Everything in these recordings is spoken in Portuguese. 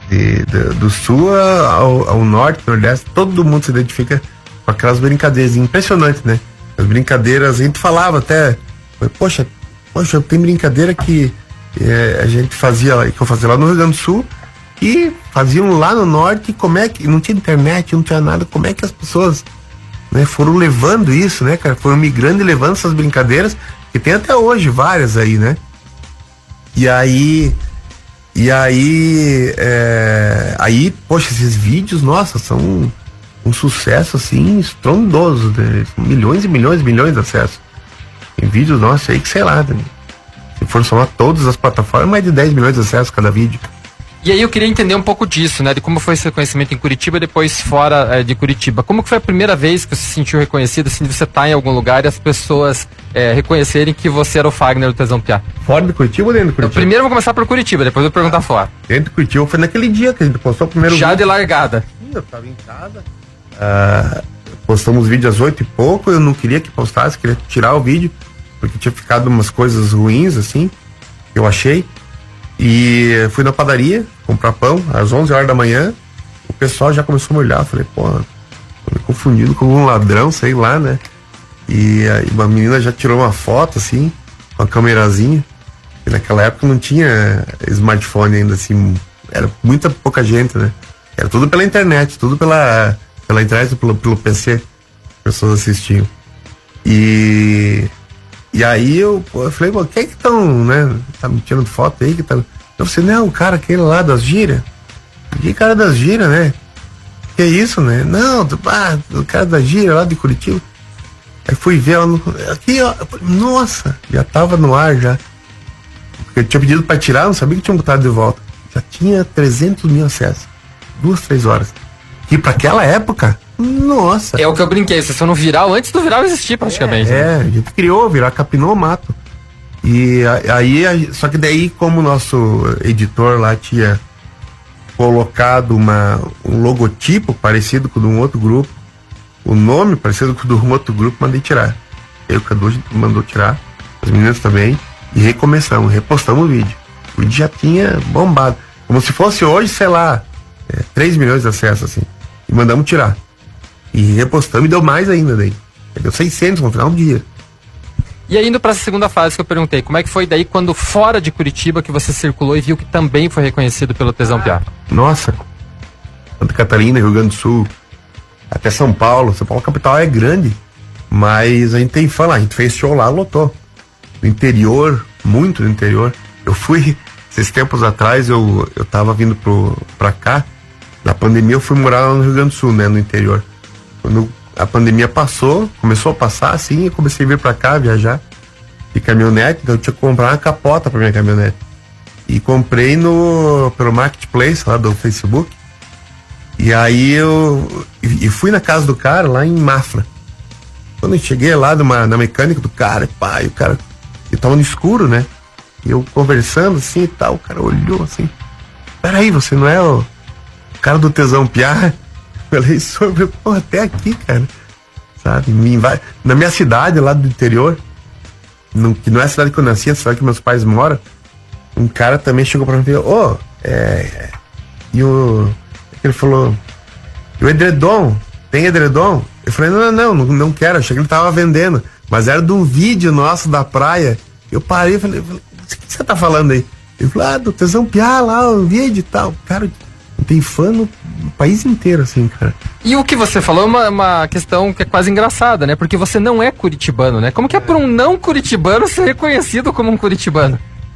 do sul ao norte, nordeste, todo mundo se identifica com aquelas brincadeiras impressionantes, né? As brincadeiras, a gente falava até, poxa, tem brincadeira que a gente fazia, que eu fazia lá no Rio Grande do Sul, e faziam lá no norte, como é que, não tinha internet, não tinha nada, como é que as pessoas, né, foram levando isso, né, cara, foram migrando e levando essas brincadeiras, que tem até hoje várias aí, né? E aí, poxa, esses vídeos, nossa, são um sucesso, assim, estrondoso, né? Milhões e milhões e milhões de acessos. Tem vídeos, nossa, aí que sei lá, né? Se for somar todas as plataformas, mais de 10 milhões de acessos cada vídeo. E aí eu queria entender um pouco disso, né? De como foi esse reconhecimento em Curitiba e depois fora de Curitiba. Como que foi a primeira vez que você se sentiu reconhecido, assim, de você estar em algum lugar e as pessoas reconhecerem que você era o Fagner do Tesão Piá? Fora de Curitiba ou dentro de Curitiba? Primeiro eu vou começar por Curitiba, depois eu vou perguntar fora. Dentro de Curitiba foi naquele dia que a gente postou o primeiro vídeo. Já de largada. Sim, eu tava em casa. Postamos vídeo às 8 e pouco, eu não queria que postasse, queria tirar o vídeo, porque tinha ficado umas coisas ruins, assim, eu achei. E fui na padaria comprar pão às 11 horas da manhã. O pessoal já começou a me olhar. Falei, pô, tô me confundindo com um ladrão, sei lá, né? E aí uma menina já tirou uma foto, assim, com a câmerazinha. E naquela época não tinha smartphone ainda, assim, era muita pouca gente, né? Era tudo pela internet, tudo pela internet, pelo PC, as pessoas assistiam. E aí eu falei, pô, quem é que estão, né? Tá me tirando foto aí? Que tá... Eu falei, não, o cara aquele lá das gírias. Que cara das gírias, né? Que é isso, né? Não, o cara das gírias lá de Curitiba. Aí fui ver ela aqui, ó. Nossa, já tava no ar já. Porque eu tinha pedido pra tirar, não sabia que tinha botado de volta. Já tinha 300 mil acessos. 2-3 horas. E pra aquela época, nossa. É o que eu brinquei, você só no viral antes do viral existir praticamente. A gente criou, virar, capinou o mato. E aí, só que daí, como o nosso editor lá tinha colocado um logotipo parecido com o de um outro grupo, o nome parecido com o de um outro grupo, mandei tirar. Aí o Cadu mandou tirar, as meninas também, e recomeçamos, repostamos o vídeo. O vídeo já tinha bombado. Como se fosse hoje, sei lá, 3 milhões de acessos, assim. E mandamos tirar. E repostamos e deu mais ainda daí. Deu 600 no final do dia. E aí, indo para essa segunda fase que eu perguntei, como é que foi daí quando fora de Curitiba que você circulou e viu que também foi reconhecido pelo Tesão Piá? Nossa, Santa Catarina, Rio Grande do Sul, até São Paulo. São Paulo capital é grande, mas a gente tem fã lá, a gente fez show lá, lotou. No interior, muito no interior. Eu fui, esses tempos atrás, eu tava vindo pra cá, na pandemia eu fui morar lá no Rio Grande do Sul, né, no interior. Quando a pandemia começou a passar assim, eu comecei a vir pra cá, viajar de caminhonete, então eu tinha que comprar uma capota pra minha caminhonete. E comprei pelo Marketplace lá do Facebook. E aí eu fui na casa do cara lá em Mafra. Quando eu cheguei lá na mecânica do cara, pai, o cara, ele tava no escuro, né? E eu conversando assim e tal, o cara olhou assim, peraí, você não é o cara do Tesão Piá? Falei sobre, pô, até aqui, cara, sabe? Na minha cidade lá do interior, que não é a cidade que eu nasci, é a cidade que meus pais moram, um cara também chegou pra mim e falou, ele falou, e o edredom, tem edredom? Eu falei, não quero, achei que ele tava vendendo, mas era de um vídeo nosso da praia. Eu parei e falei, o que você tá falando aí? Ele falou, do Tesão Piá lá, o vídeo e tal. Cara, tem fã no país inteiro, assim, cara. E o que você falou é uma questão que é quase engraçada, né? Porque você não é curitibano, né? Como que é por um não curitibano ser reconhecido como um curitibano?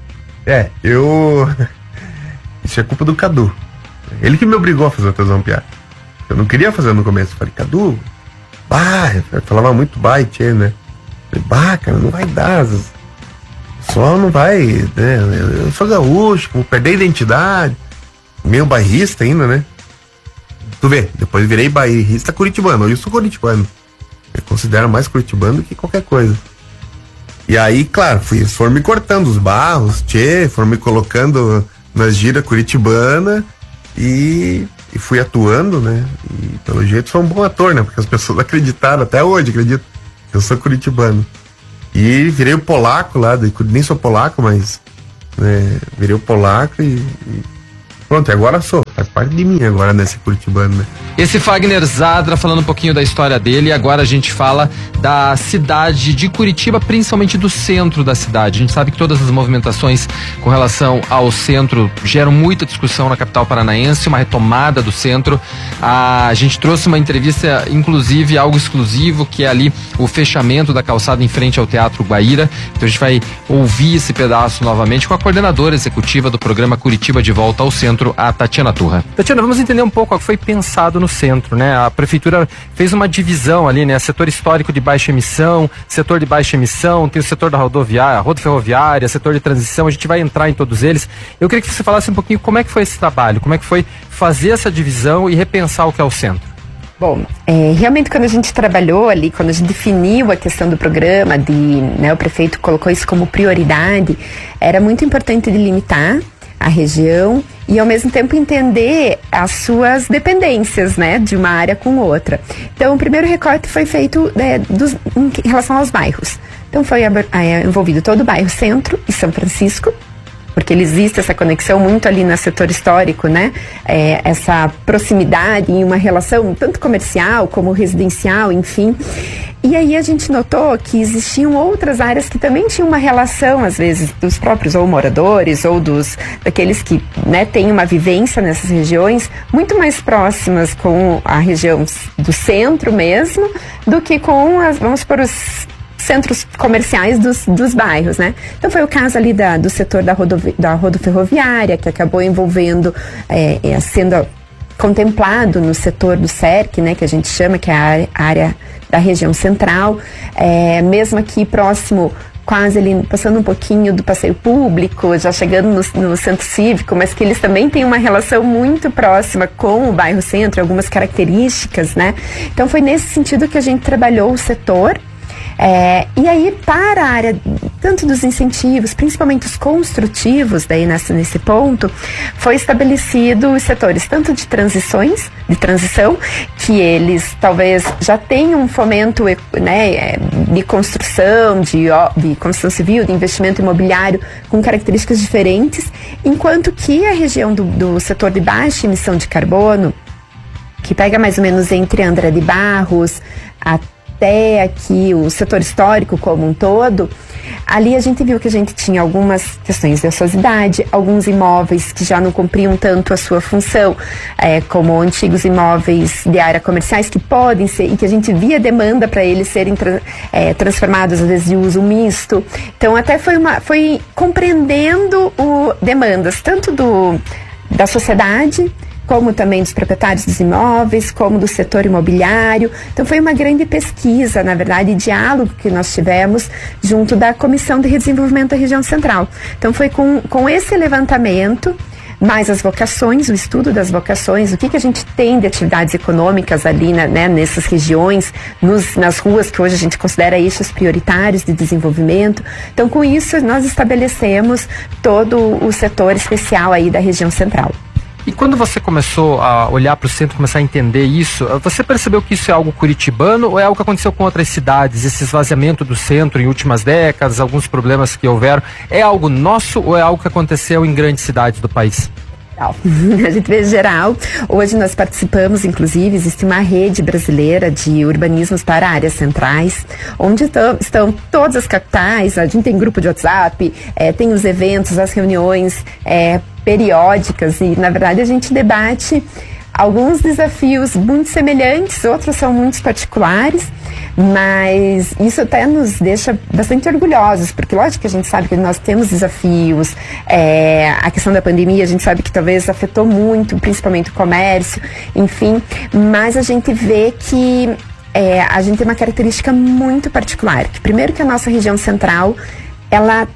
Isso é culpa do Cadu. Ele que me obrigou a fazer o Tesão Piá. Eu não queria fazer no começo. Eu falei, Cadu, eu falava muito tchê, né? Eu falei, cara, não vai dar. Só não vai, né? Eu sou gaúcho, vou perder a identidade. Meio bairrista ainda, né? Tu vê, depois virei bairrista curitibano. Hoje eu sou curitibano. Eu considero mais curitibano do que qualquer coisa. E aí, claro, foram me cortando os barros, foram me colocando nas giras curitibanas e fui atuando, né? E pelo jeito sou um bom ator, né? Porque as pessoas acreditaram, até hoje acreditam, que eu sou curitibano. E virei o polaco lá, nem sou polaco, mas virei o polaco e pronto, agora sou. Faz parte de mim agora, nesse curitibano, né? Esse Fagner Zadra falando um pouquinho da história dele, e agora a gente fala da cidade de Curitiba, principalmente do centro da cidade. A gente sabe que todas as movimentações com relação ao centro geram muita discussão na capital paranaense, uma retomada do centro. A gente trouxe uma entrevista, inclusive algo exclusivo, que é ali o fechamento da calçada em frente ao Teatro Guaíra. Então a gente vai ouvir esse pedaço novamente com a coordenadora executiva do programa Curitiba de Volta ao Centro, a Tatiana Turra. Tatiana, vamos entender um pouco o que foi pensado no centro, né? A prefeitura fez uma divisão ali, né? Setor histórico de baixa emissão, setor de baixa emissão, tem o setor da rodoviária, rodoferroviária, setor de transição, a gente vai entrar em todos eles. Eu queria que você falasse um pouquinho como é que foi esse trabalho, como é que foi fazer essa divisão e repensar o que é o centro. Bom, realmente quando a gente trabalhou ali, quando a gente definiu a questão do programa, o prefeito colocou isso como prioridade, era muito importante delimitar a região e ao mesmo tempo entender as suas dependências, né, de uma área com outra. Então o primeiro recorte foi feito em relação aos bairros. Então foi envolvido todo o bairro Centro e São Francisco, porque existe essa conexão muito ali no setor histórico, né? Essa proximidade em uma relação tanto comercial como residencial, enfim. E aí a gente notou que existiam outras áreas que também tinham uma relação, às vezes, dos próprios ou moradores ou daqueles que, né, têm uma vivência nessas regiões muito mais próximas com a região do centro mesmo do que com os centros comerciais dos bairros, né? Então foi o caso ali do setor da rodoferroviária, que acabou envolvendo, sendo contemplado no setor do CERC, né, que a gente chama, que é a área da região central, mesmo aqui próximo, quase ali, passando um pouquinho do passeio público, já chegando no centro cívico, mas que eles também têm uma relação muito próxima com o bairro centro, algumas características, né? Então foi nesse sentido que a gente trabalhou o setor. E aí, para a área tanto dos incentivos, principalmente os construtivos, daí nesse ponto, foi estabelecido os setores tanto de transição, que eles talvez já tenham um fomento, né, de construção, de construção civil, de investimento imobiliário com características diferentes, enquanto que a região do setor de baixa emissão de carbono, que pega mais ou menos entre André de Barros até aqui o setor histórico como um todo, ali a gente viu que a gente tinha algumas questões de ociosidade, alguns imóveis que já não cumpriam tanto a sua função, como antigos imóveis de área comerciais que podem ser, e que a gente via demanda para eles serem transformados às vezes de uso misto. Então até foi compreendendo demandas tanto da sociedade, como também dos proprietários dos imóveis, como do setor imobiliário. Então foi uma grande pesquisa, na verdade, diálogo que nós tivemos junto da Comissão de Desenvolvimento da Região Central. Então foi com esse levantamento, mais as vocações, o estudo das vocações, o que a gente tem de atividades econômicas ali, né, nessas regiões, nas ruas que hoje a gente considera eixos prioritários de desenvolvimento. Então com isso nós estabelecemos todo o setor especial aí da região central. E quando você começou a olhar para o centro, começar a entender isso, você percebeu que isso é algo curitibano ou é algo que aconteceu com outras cidades? Esse esvaziamento do centro em últimas décadas, alguns problemas que houveram, é algo nosso ou é algo que aconteceu em grandes cidades do país? A gente vê geral. Hoje nós participamos, inclusive, existe uma rede brasileira de urbanismos para áreas centrais, onde estão todas as capitais. A gente tem grupo de WhatsApp, tem os eventos, as reuniões periódicas, e na verdade a gente debate alguns desafios muito semelhantes, outros são muito particulares, mas isso até nos deixa bastante orgulhosos, porque lógico que a gente sabe que nós temos desafios, a questão da pandemia a gente sabe que talvez afetou muito, principalmente o comércio, enfim, mas a gente vê que a gente tem uma característica muito particular, que primeiro que a nossa região central, ela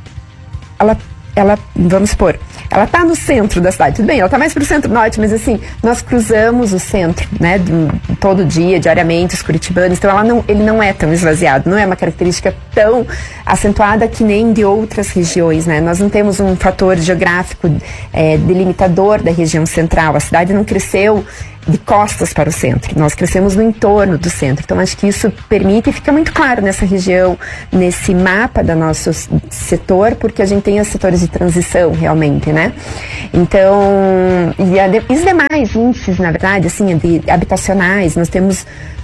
vamos supor, ela está no centro da cidade, tudo bem, ela está mais para o centro-norte, mas assim, nós cruzamos o centro, né, todo dia, diariamente, os curitibanos, então ele não é tão esvaziado, não é uma característica tão acentuada que nem de outras regiões, né, nós não temos um fator geográfico delimitador da região central, a cidade não cresceu de costas para o centro, nós crescemos no entorno do centro. Então acho que isso permite, e fica muito claro nessa região, nesse mapa do nosso setor, porque a gente tem os setores de transição realmente, né? Então, e os demais índices, na verdade, assim, de habitacionais, nós temos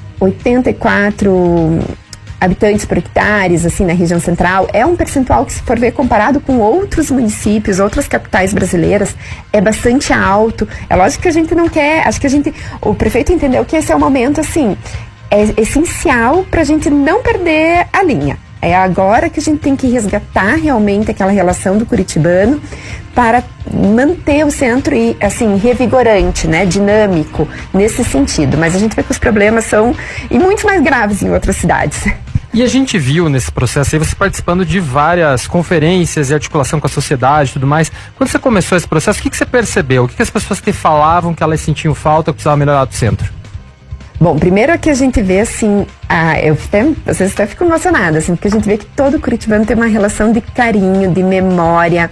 84 habitantes por hectares, assim, na região central. É um percentual que, se for ver comparado com outros municípios, outras capitais brasileiras, é bastante alto. É lógico que a gente não quer, acho que o prefeito entendeu que esse é um momento, assim, é essencial para a gente não perder a linha. É agora que a gente tem que resgatar realmente aquela relação do curitibano para manter o centro, assim, revigorante, né, dinâmico, nesse sentido. Mas a gente vê que os problemas são e muito mais graves em outras cidades. E a gente viu nesse processo aí você participando de várias conferências e articulação com a sociedade e tudo mais. Quando você começou esse processo, o que você percebeu? O que as pessoas te falavam que elas sentiam falta, que precisava melhorar do centro? Bom, primeiro é que a gente vê, assim, às vezes até fico emocionada, assim, porque a gente vê que todo curitibano tem uma relação de carinho, de memória,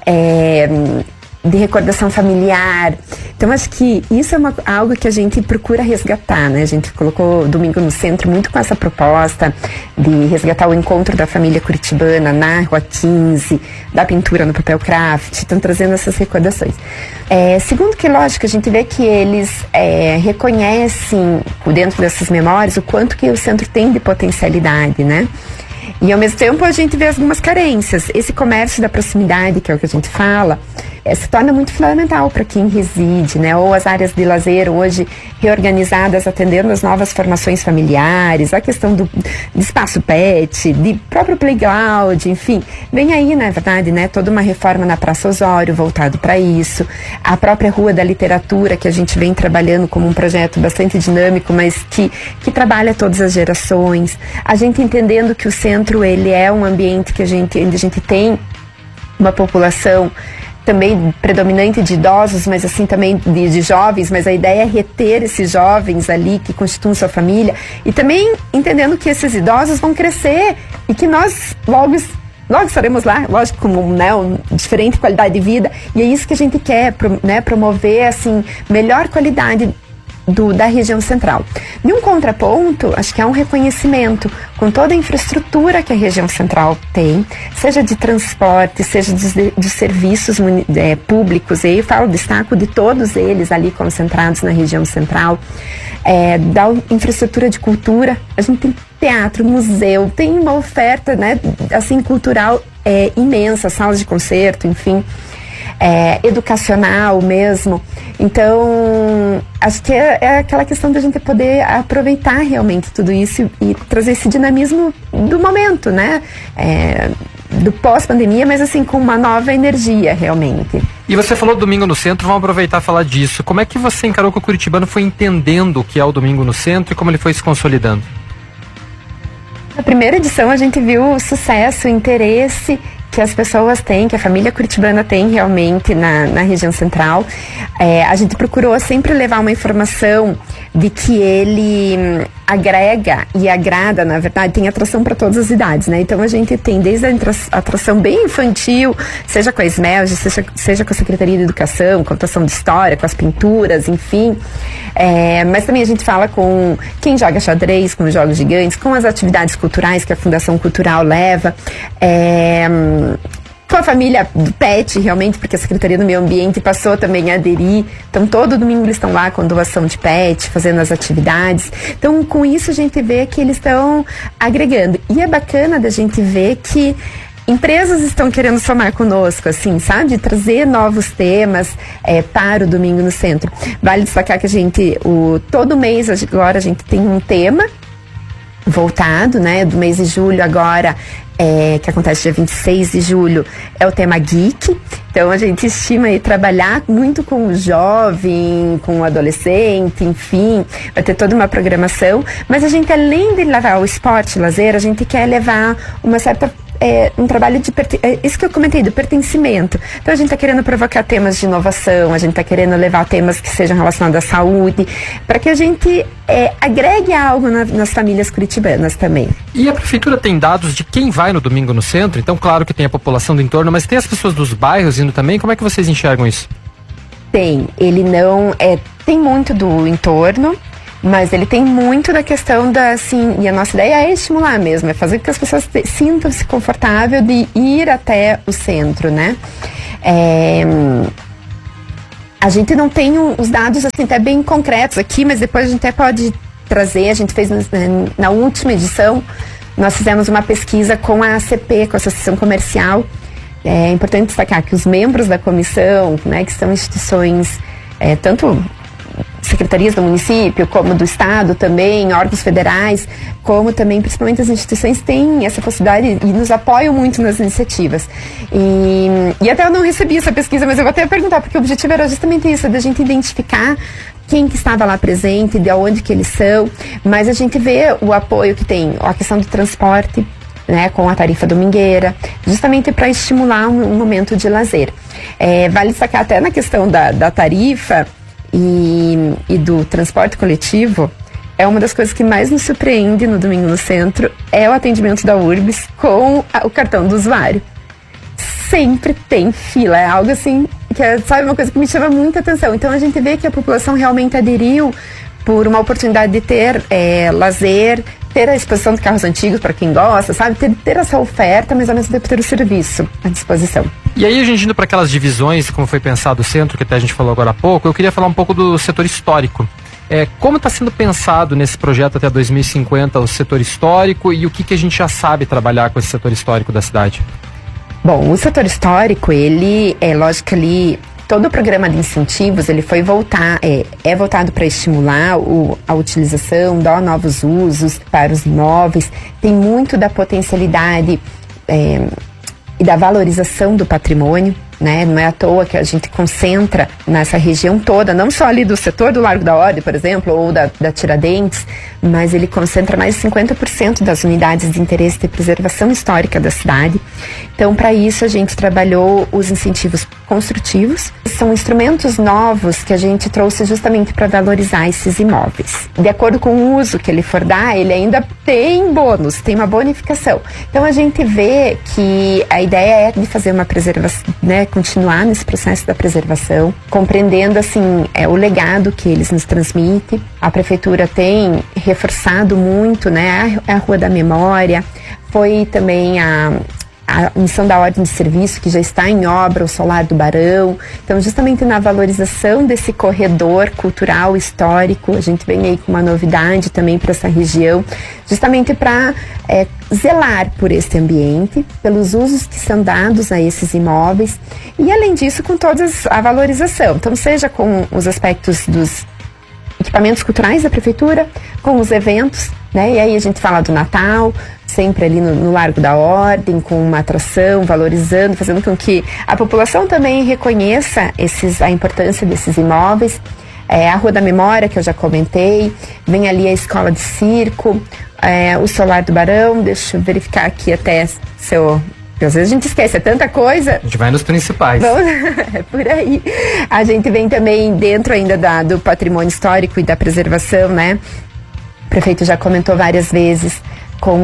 de recordação familiar. Então, acho que isso é algo que a gente procura resgatar, né? A gente colocou Domingo no Centro muito com essa proposta de resgatar o encontro da família curitibana na Rua 15, da pintura no papel craft, estão trazendo essas recordações. Segundo que, lógico, a gente vê que eles reconhecem, dentro dessas memórias, o quanto que o centro tem de potencialidade, né? E, ao mesmo tempo, a gente vê algumas carências. Esse comércio da proximidade, que é o que a gente fala, se torna muito fundamental para quem reside, né? Ou as áreas de lazer hoje reorganizadas, atendendo as novas formações familiares, a questão do espaço pet, de próprio playground, enfim. Vem aí, na verdade, né? Toda uma reforma na Praça Osório voltado para isso. A própria Rua da Literatura, que a gente vem trabalhando como um projeto bastante dinâmico, mas que trabalha todas as gerações. A gente entendendo que o centro, ele é um ambiente onde a gente tem uma população também predominante de idosos, mas assim também de jovens, mas a ideia é reter esses jovens ali que constituem sua família, e também entendendo que esses idosos vão crescer e que nós logo estaremos lá, lógico, com uma diferente qualidade de vida, e é isso que a gente quer, né, promover, assim, melhor qualidade da região central. De um contraponto, acho que é um reconhecimento com toda a infraestrutura que a região central tem, seja de transporte, seja de serviços públicos, e aí eu destaco de todos eles ali concentrados na região central, da infraestrutura de cultura. A gente tem teatro, museu, tem uma oferta, né, assim, cultural imensa, salas de concerto, enfim, educacional mesmo. Então, acho que é aquela questão da gente poder aproveitar realmente tudo isso e trazer esse dinamismo do momento, né? Do pós-pandemia, mas assim, com uma nova energia realmente. E você falou Domingo no Centro, vamos aproveitar e falar disso. Como é que você encarou que o curitibano foi entendendo o que é o Domingo no Centro e como ele foi se consolidando? Na primeira edição a gente viu o sucesso, o interesse que as pessoas têm, que a família curitibana tem realmente na região central. A gente procurou sempre levar uma informação de que ele agrega e agrada, na verdade, tem atração para todas as idades, né? Então a gente tem desde a atração bem infantil, seja com a SMELG, seja com a Secretaria de Educação, contação de história, com as pinturas, enfim. Mas também a gente fala com quem joga xadrez, com os jogos gigantes, com as atividades culturais que a Fundação Cultural leva, com a família do PET, realmente, porque a Secretaria do Meio Ambiente passou também a aderir. Então, todo domingo eles estão lá com doação de PET, fazendo as atividades. Então, com isso, a gente vê que eles estão agregando. E é bacana da gente ver que empresas estão querendo somar conosco, assim, sabe? Trazer novos temas para o Domingo no Centro. Vale destacar que todo mês, agora, a gente tem um tema voltado, né? Do mês de julho agora, que acontece dia 26 de julho, é o tema geek. Então a gente estima aí trabalhar muito com o jovem, com o adolescente, enfim, vai ter toda uma programação, mas a gente, além de levar o esporte, lazer, a gente quer levar uma certa um trabalho de isso que eu comentei, do pertencimento. Então a gente está querendo provocar temas de inovação, a gente está querendo levar temas que sejam relacionados à saúde, para que a gente agregue algo nas famílias curitibanas também. E a prefeitura tem dados de quem vai no Domingo no Centro? Então, claro que tem a população do entorno, mas tem as pessoas dos bairros indo também? Como é que vocês enxergam isso? Tem, ele não tem muito do entorno, mas ele tem muito da questão da, assim, e a nossa ideia é estimular mesmo, é fazer com que as pessoas sintam-se confortável de ir até o centro, né? A gente não tem os dados, assim, até bem concretos aqui, mas depois a gente até pode trazer. A gente fez na última edição, nós fizemos uma pesquisa com a ACP, com a Associação Comercial. É importante destacar que os membros da comissão, né, que são instituições, tanto secretarias do município, como do estado também, órgãos federais, como também, principalmente as instituições, têm essa possibilidade e nos apoiam muito nas iniciativas. E até eu não recebi essa pesquisa, mas eu vou até perguntar, porque o objetivo era justamente isso, da gente identificar quem que estava lá presente, de onde que eles são, mas a gente vê o apoio que tem, a questão do transporte, né, com a tarifa domingueira, justamente para estimular um momento de lazer. Vale destacar até na questão da tarifa e do transporte coletivo, é uma das coisas que mais nos surpreende no Domingo no Centro, é o atendimento da URBS com o cartão do usuário. Sempre tem fila, é algo assim, que é, sabe, uma coisa que me chama muita atenção. Então a gente vê que a população realmente aderiu por uma oportunidade de ter lazer, ter a exposição de carros antigos para quem gosta, sabe? Ter essa oferta, mas ao mesmo tempo ter o serviço à disposição. E aí, a gente indo para aquelas divisões, como foi pensado o centro, que até a gente falou agora há pouco, eu queria falar um pouco do setor histórico. Como está sendo pensado nesse projeto até 2050 o setor histórico e o que a gente já sabe trabalhar com esse setor histórico da cidade? Bom, o setor histórico, ele é lógico que ali todo o programa de incentivos, ele foi voltado para estimular a utilização, dar novos usos para os imóveis, tem muito da potencialidade e da valorização do patrimônio, né? Não é à toa que a gente concentra nessa região toda, não só ali do setor do Largo da Ordem, por exemplo, ou da Tiradentes, mas ele concentra mais de 50% das unidades de interesse de preservação histórica da cidade. Então, para isso, a gente trabalhou os incentivos construtivos. São instrumentos novos que a gente trouxe justamente para valorizar esses imóveis. De acordo com o uso que ele for dar, ele ainda tem bônus, tem uma bonificação. Então, a gente vê que a ideia é de fazer uma preservação, né, continuar nesse processo da preservação, compreendendo assim o legado que eles nos transmitem. A prefeitura tem reforçado muito, né, a Rua da Memória, foi também a missão da Ordem de Serviço, que já está em obra, o Solar do Barão. Então, justamente na valorização desse corredor cultural, histórico, a gente vem aí com uma novidade também para essa região, justamente para zelar por esse ambiente, pelos usos que são dados a esses imóveis e, além disso, com toda a valorização. Então, seja com os aspectos dos equipamentos culturais da prefeitura, com os eventos, né? E aí a gente fala do Natal, sempre ali no Largo da Ordem, com uma atração, valorizando, fazendo com que a população também reconheça a importância desses imóveis. A Rua da Memória, que eu já comentei, vem ali a Escola de Circo, o Solar do Barão, deixa eu verificar aqui até porque às vezes a gente esquece, é tanta coisa. A gente vai nos principais. É por aí. A gente vem também dentro ainda do patrimônio histórico e da preservação, né? O prefeito já comentou várias vezes com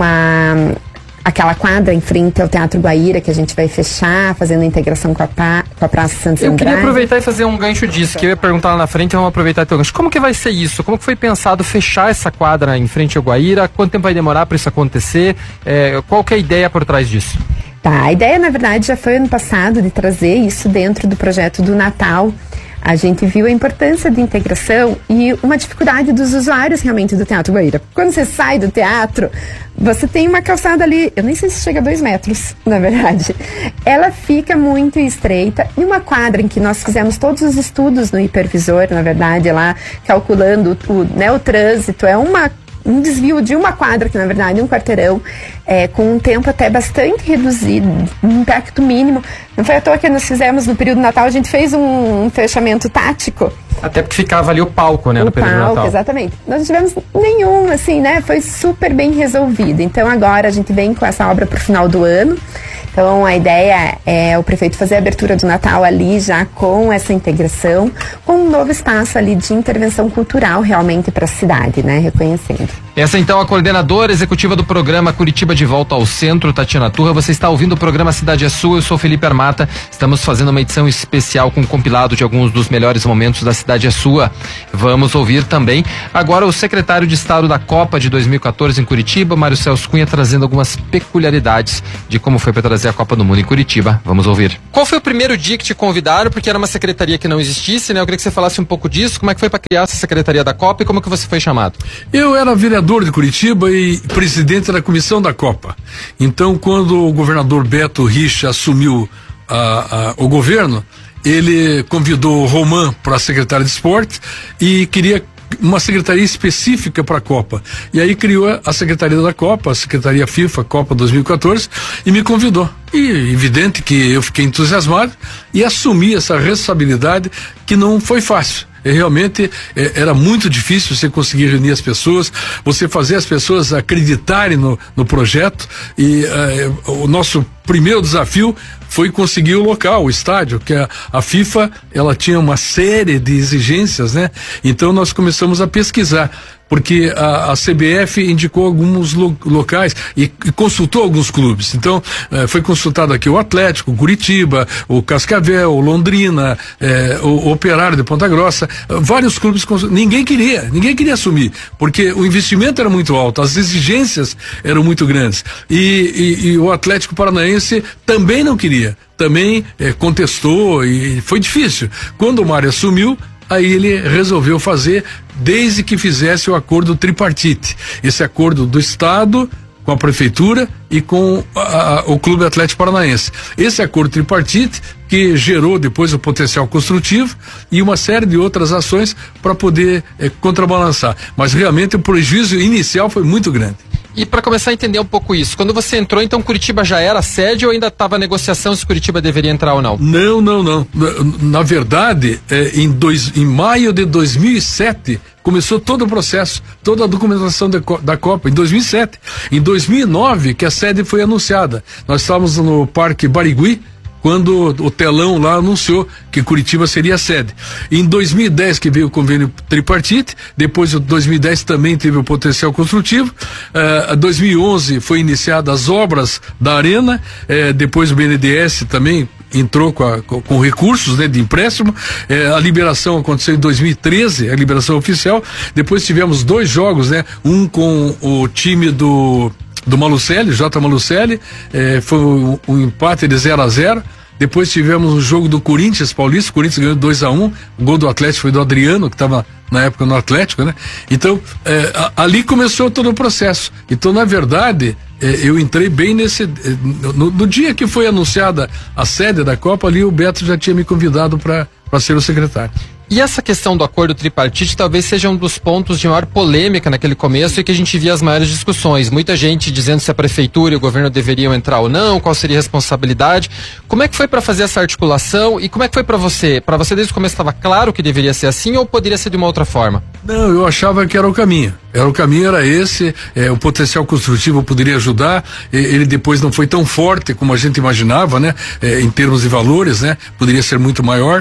aquela quadra em frente ao Teatro Guaíra, que a gente vai fechar, fazendo integração com a Praça Santos Andrade. Eu queria aproveitar e fazer um gancho disso, que eu ia perguntar lá na frente, vamos aproveitar teu gancho. Como que vai ser isso? Como que foi pensado fechar essa quadra em frente ao Guaíra? Quanto tempo vai demorar para isso acontecer? Qual que é a ideia por trás disso? Tá, a ideia, na verdade, já foi ano passado de trazer isso dentro do projeto do Natal. A gente viu a importância de integração e uma dificuldade dos usuários realmente do Teatro Guaíra. Quando você sai do teatro, você tem uma calçada ali, eu nem sei se chega a 2 metros, na verdade. Ela fica muito estreita e uma quadra em que nós fizemos todos os estudos no hipervisor, na verdade, lá calculando o trânsito, um desvio de uma quadra, que na verdade é um quarteirão, com um tempo até bastante reduzido, um impacto mínimo. Não foi à toa que nós fizemos no período do Natal, a gente fez um fechamento tático. Até porque ficava ali o palco, né, no período do Natal. Exatamente. Nós não tivemos nenhum, assim, né, foi super bem resolvido. Então agora a gente vem com essa obra para o final do ano. Então a ideia é o prefeito fazer a abertura do Natal ali já com essa integração, com um novo espaço ali de intervenção cultural realmente para a cidade, né, reconhecendo. Essa então a coordenadora executiva do programa Curitiba de Volta ao Centro, Tatiana Turra. Você está ouvindo o programa Cidade é Sua, eu sou Felipe Armata. Estamos fazendo uma edição especial com um compilado de alguns dos melhores momentos da Cidade é Sua. Vamos ouvir também agora o secretário de Estado da Copa de 2014 em Curitiba, Mário Celso Cunha, trazendo algumas peculiaridades de como foi para trazer a Copa do Mundo em Curitiba. Vamos ouvir. Qual foi o primeiro dia que te convidaram? Porque era uma secretaria que não existisse, né? Eu queria que você falasse um pouco disso. Como é que foi para criar essa secretaria da Copa e como que você foi chamado? Eu era vereador de Curitiba e presidente da comissão da Copa. Então, quando o governador Beto Richa assumiu o governo, ele convidou o Roman para a secretária de esporte e queria uma secretaria específica para a Copa. E aí criou a Secretaria da Copa, a Secretaria FIFA Copa 2014, e me convidou. E evidente que eu fiquei entusiasmado e assumi essa responsabilidade que não foi fácil. Realmente era muito difícil você conseguir reunir as pessoas, você fazer as pessoas acreditarem no projeto, e o nosso primeiro desafio foi conseguir o local, o estádio, que a FIFA, ela tinha uma série de exigências, né? Então nós começamos a pesquisar, porque a CBF indicou alguns locais e consultou alguns clubes. Então foi consultado aqui o Atlético, o Curitiba, o Cascavel, o Londrina, o Operário de Ponta Grossa, vários clubes. Ninguém queria assumir, porque o investimento era muito alto, as exigências eram muito grandes, e o Atlético Paranaense também não queria, também contestou, e foi difícil. Quando o Mário assumiu, aí ele resolveu fazer, desde que fizesse o acordo tripartite, esse acordo do Estado com a Prefeitura e com o Clube Atlético Paranaense. Esse acordo tripartite que gerou depois o potencial construtivo e uma série de outras ações para poder contrabalançar. Mas realmente o prejuízo inicial foi muito grande. E para começar a entender um pouco isso, quando você entrou, então Curitiba já era sede ou ainda estava a negociação se Curitiba deveria entrar ou não? Não. Na verdade, em maio de 2007, começou todo o processo, toda a documentação da Copa, em 2007. Em 2009, que a sede foi anunciada. Nós estávamos no Parque Barigui, quando o telão lá anunciou que Curitiba seria a sede. Em 2010 que veio o convênio tripartite, depois de 2010 também teve o potencial construtivo, 2011 foi iniciadas as obras da arena, depois o BNDES também entrou com recursos, né, de empréstimo, a liberação aconteceu em 2013, a liberação oficial, depois tivemos 2 jogos, né, um com o time do Malucelli, J. Malucelli, foi um empate de 0-0. Depois tivemos um jogo do Corinthians Paulista, o Corinthians ganhou 2-1, o gol do Atlético foi do Adriano, que estava na época no Atlético, né? Então, ali começou todo o processo. Então, na verdade, eu entrei bem no dia que foi anunciada a sede da Copa, ali o Beto já tinha me convidado para ser o secretário. E essa questão do acordo tripartite talvez seja um dos pontos de maior polêmica naquele começo e que a gente via as maiores discussões. Muita gente dizendo se a prefeitura e o governo deveriam entrar ou não, qual seria a responsabilidade. Como é que foi para fazer essa articulação e como é que foi para você? Para você desde o começo estava claro que deveria ser assim ou poderia ser de uma outra forma? Não, eu achava que era o caminho. O caminho era esse, o potencial construtivo poderia ajudar, ele depois não foi tão forte como a gente imaginava, né? Em termos de valores, né? Poderia ser muito maior.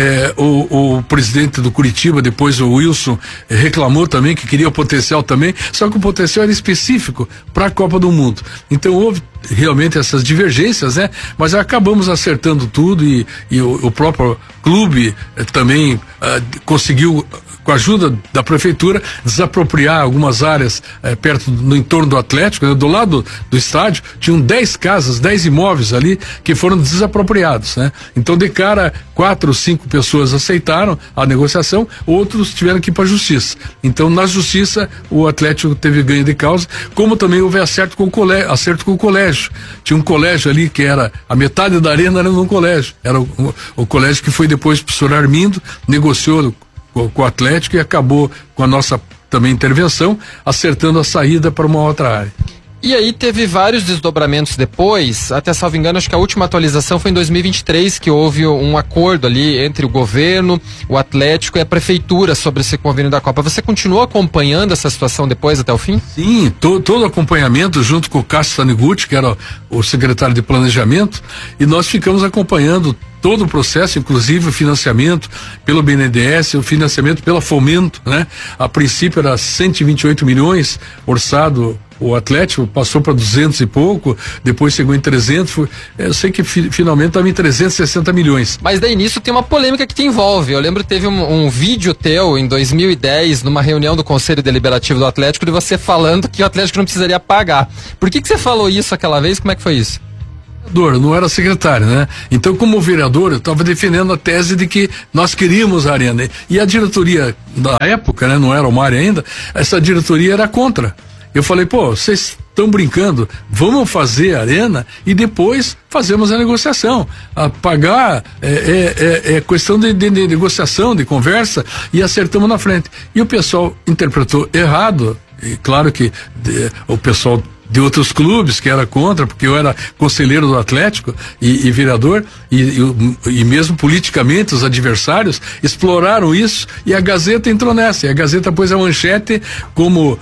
O presidente do Curitiba, depois o Wilson, reclamou também que queria o potencial também, só que o potencial era específico para a Copa do Mundo. Então houve realmente essas divergências, né? Mas acabamos acertando tudo e o próprio clube também conseguiu, com a ajuda da prefeitura, desapropriar algumas áreas no entorno do Atlético, né? Do lado do estádio, tinham 10 casas, 10 imóveis ali que foram desapropriados, né? Então, de cara, 4 ou 5 pessoas aceitaram a negociação, outros tiveram que ir para a justiça. Então, na justiça, o Atlético teve ganho de causa, como também houve acerto com o colégio. Tinha um colégio ali que era, a metade da arena era num colégio. Era o colégio que foi depois pro professor Armindo, negociou com o Atlético e acabou com a nossa também intervenção, acertando a saída para uma outra área. E aí teve vários desdobramentos depois, até salvo engano, acho que a última atualização foi em 2023, que houve um acordo ali entre o governo, o Atlético e a prefeitura sobre esse convênio da Copa. Você continuou acompanhando essa situação depois até o fim? Sim, todo acompanhamento junto com o Cássio Taniguchi, que era o secretário de planejamento, e nós ficamos acompanhando todo o processo, inclusive o financiamento pelo BNDES, o financiamento pela Fomento, né? A princípio era 128 milhões orçado o Atlético, passou para 200 e pouco, depois chegou em 300, eu sei que finalmente estava em 360 milhões. Mas daí nisso tem uma polêmica que te envolve. Eu lembro que teve um vídeo teu em 2010, numa reunião do Conselho Deliberativo do Atlético, de você falando que o Atlético não precisaria pagar. Por que você falou isso aquela vez? Como é que foi isso? Eu não era secretário, né? Então, como vereador, eu estava defendendo a tese de que nós queríamos a arena. E a diretoria da época, né? Não era o Mário ainda, essa diretoria era contra. Eu falei, pô, vocês estão brincando, vamos fazer a arena e depois fazemos a negociação. A pagar é questão de negociação, de conversa, e acertamos na frente. E o pessoal interpretou errado, e claro que o pessoal de outros clubes que era contra, porque eu era conselheiro do Atlético e vereador, e mesmo politicamente os adversários exploraram isso, e a Gazeta entrou nessa, e a Gazeta pôs a manchete como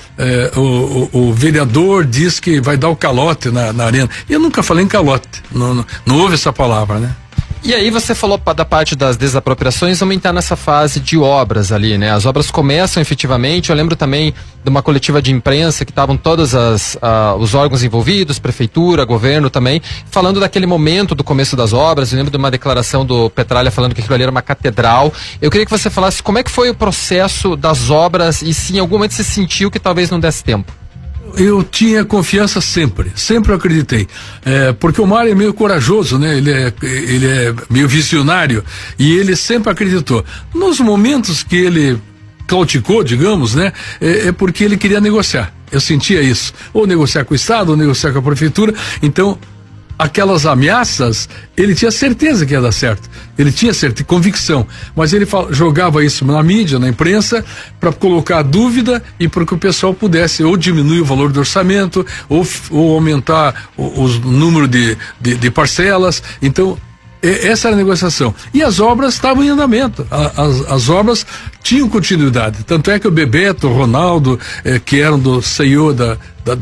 o vereador diz que vai dar o calote na arena. E eu nunca falei em calote, não houve essa palavra, né? E aí você falou da parte das desapropriações, vamos entrar nessa fase de obras ali, né? As obras começam efetivamente, eu lembro também de uma coletiva de imprensa que estavam todos os órgãos envolvidos, prefeitura, governo também, falando daquele momento do começo das obras. Eu lembro de uma declaração do Petralha falando que aquilo ali era uma catedral. Eu queria que você falasse como é que foi o processo das obras e se em algum momento você sentiu que talvez não desse tempo. Eu tinha confiança sempre eu acreditei, porque o Mário é meio corajoso, né? Ele é meio visionário e ele sempre acreditou. Nos momentos que ele cauticou, digamos, né? É porque ele queria negociar, eu sentia isso, ou negociar com o Estado, ou negociar com a Prefeitura. Então, aquelas ameaças, ele tinha certeza que ia dar certo, ele tinha certeza, convicção, mas ele jogava isso na mídia, na imprensa, para colocar dúvida e para que o pessoal pudesse ou diminuir o valor do orçamento, ou aumentar o número de parcelas. Então, essa era a negociação. E as obras estavam em andamento, as obras tinham continuidade, tanto é que o Bebeto, o Ronaldo, que eram do CEO da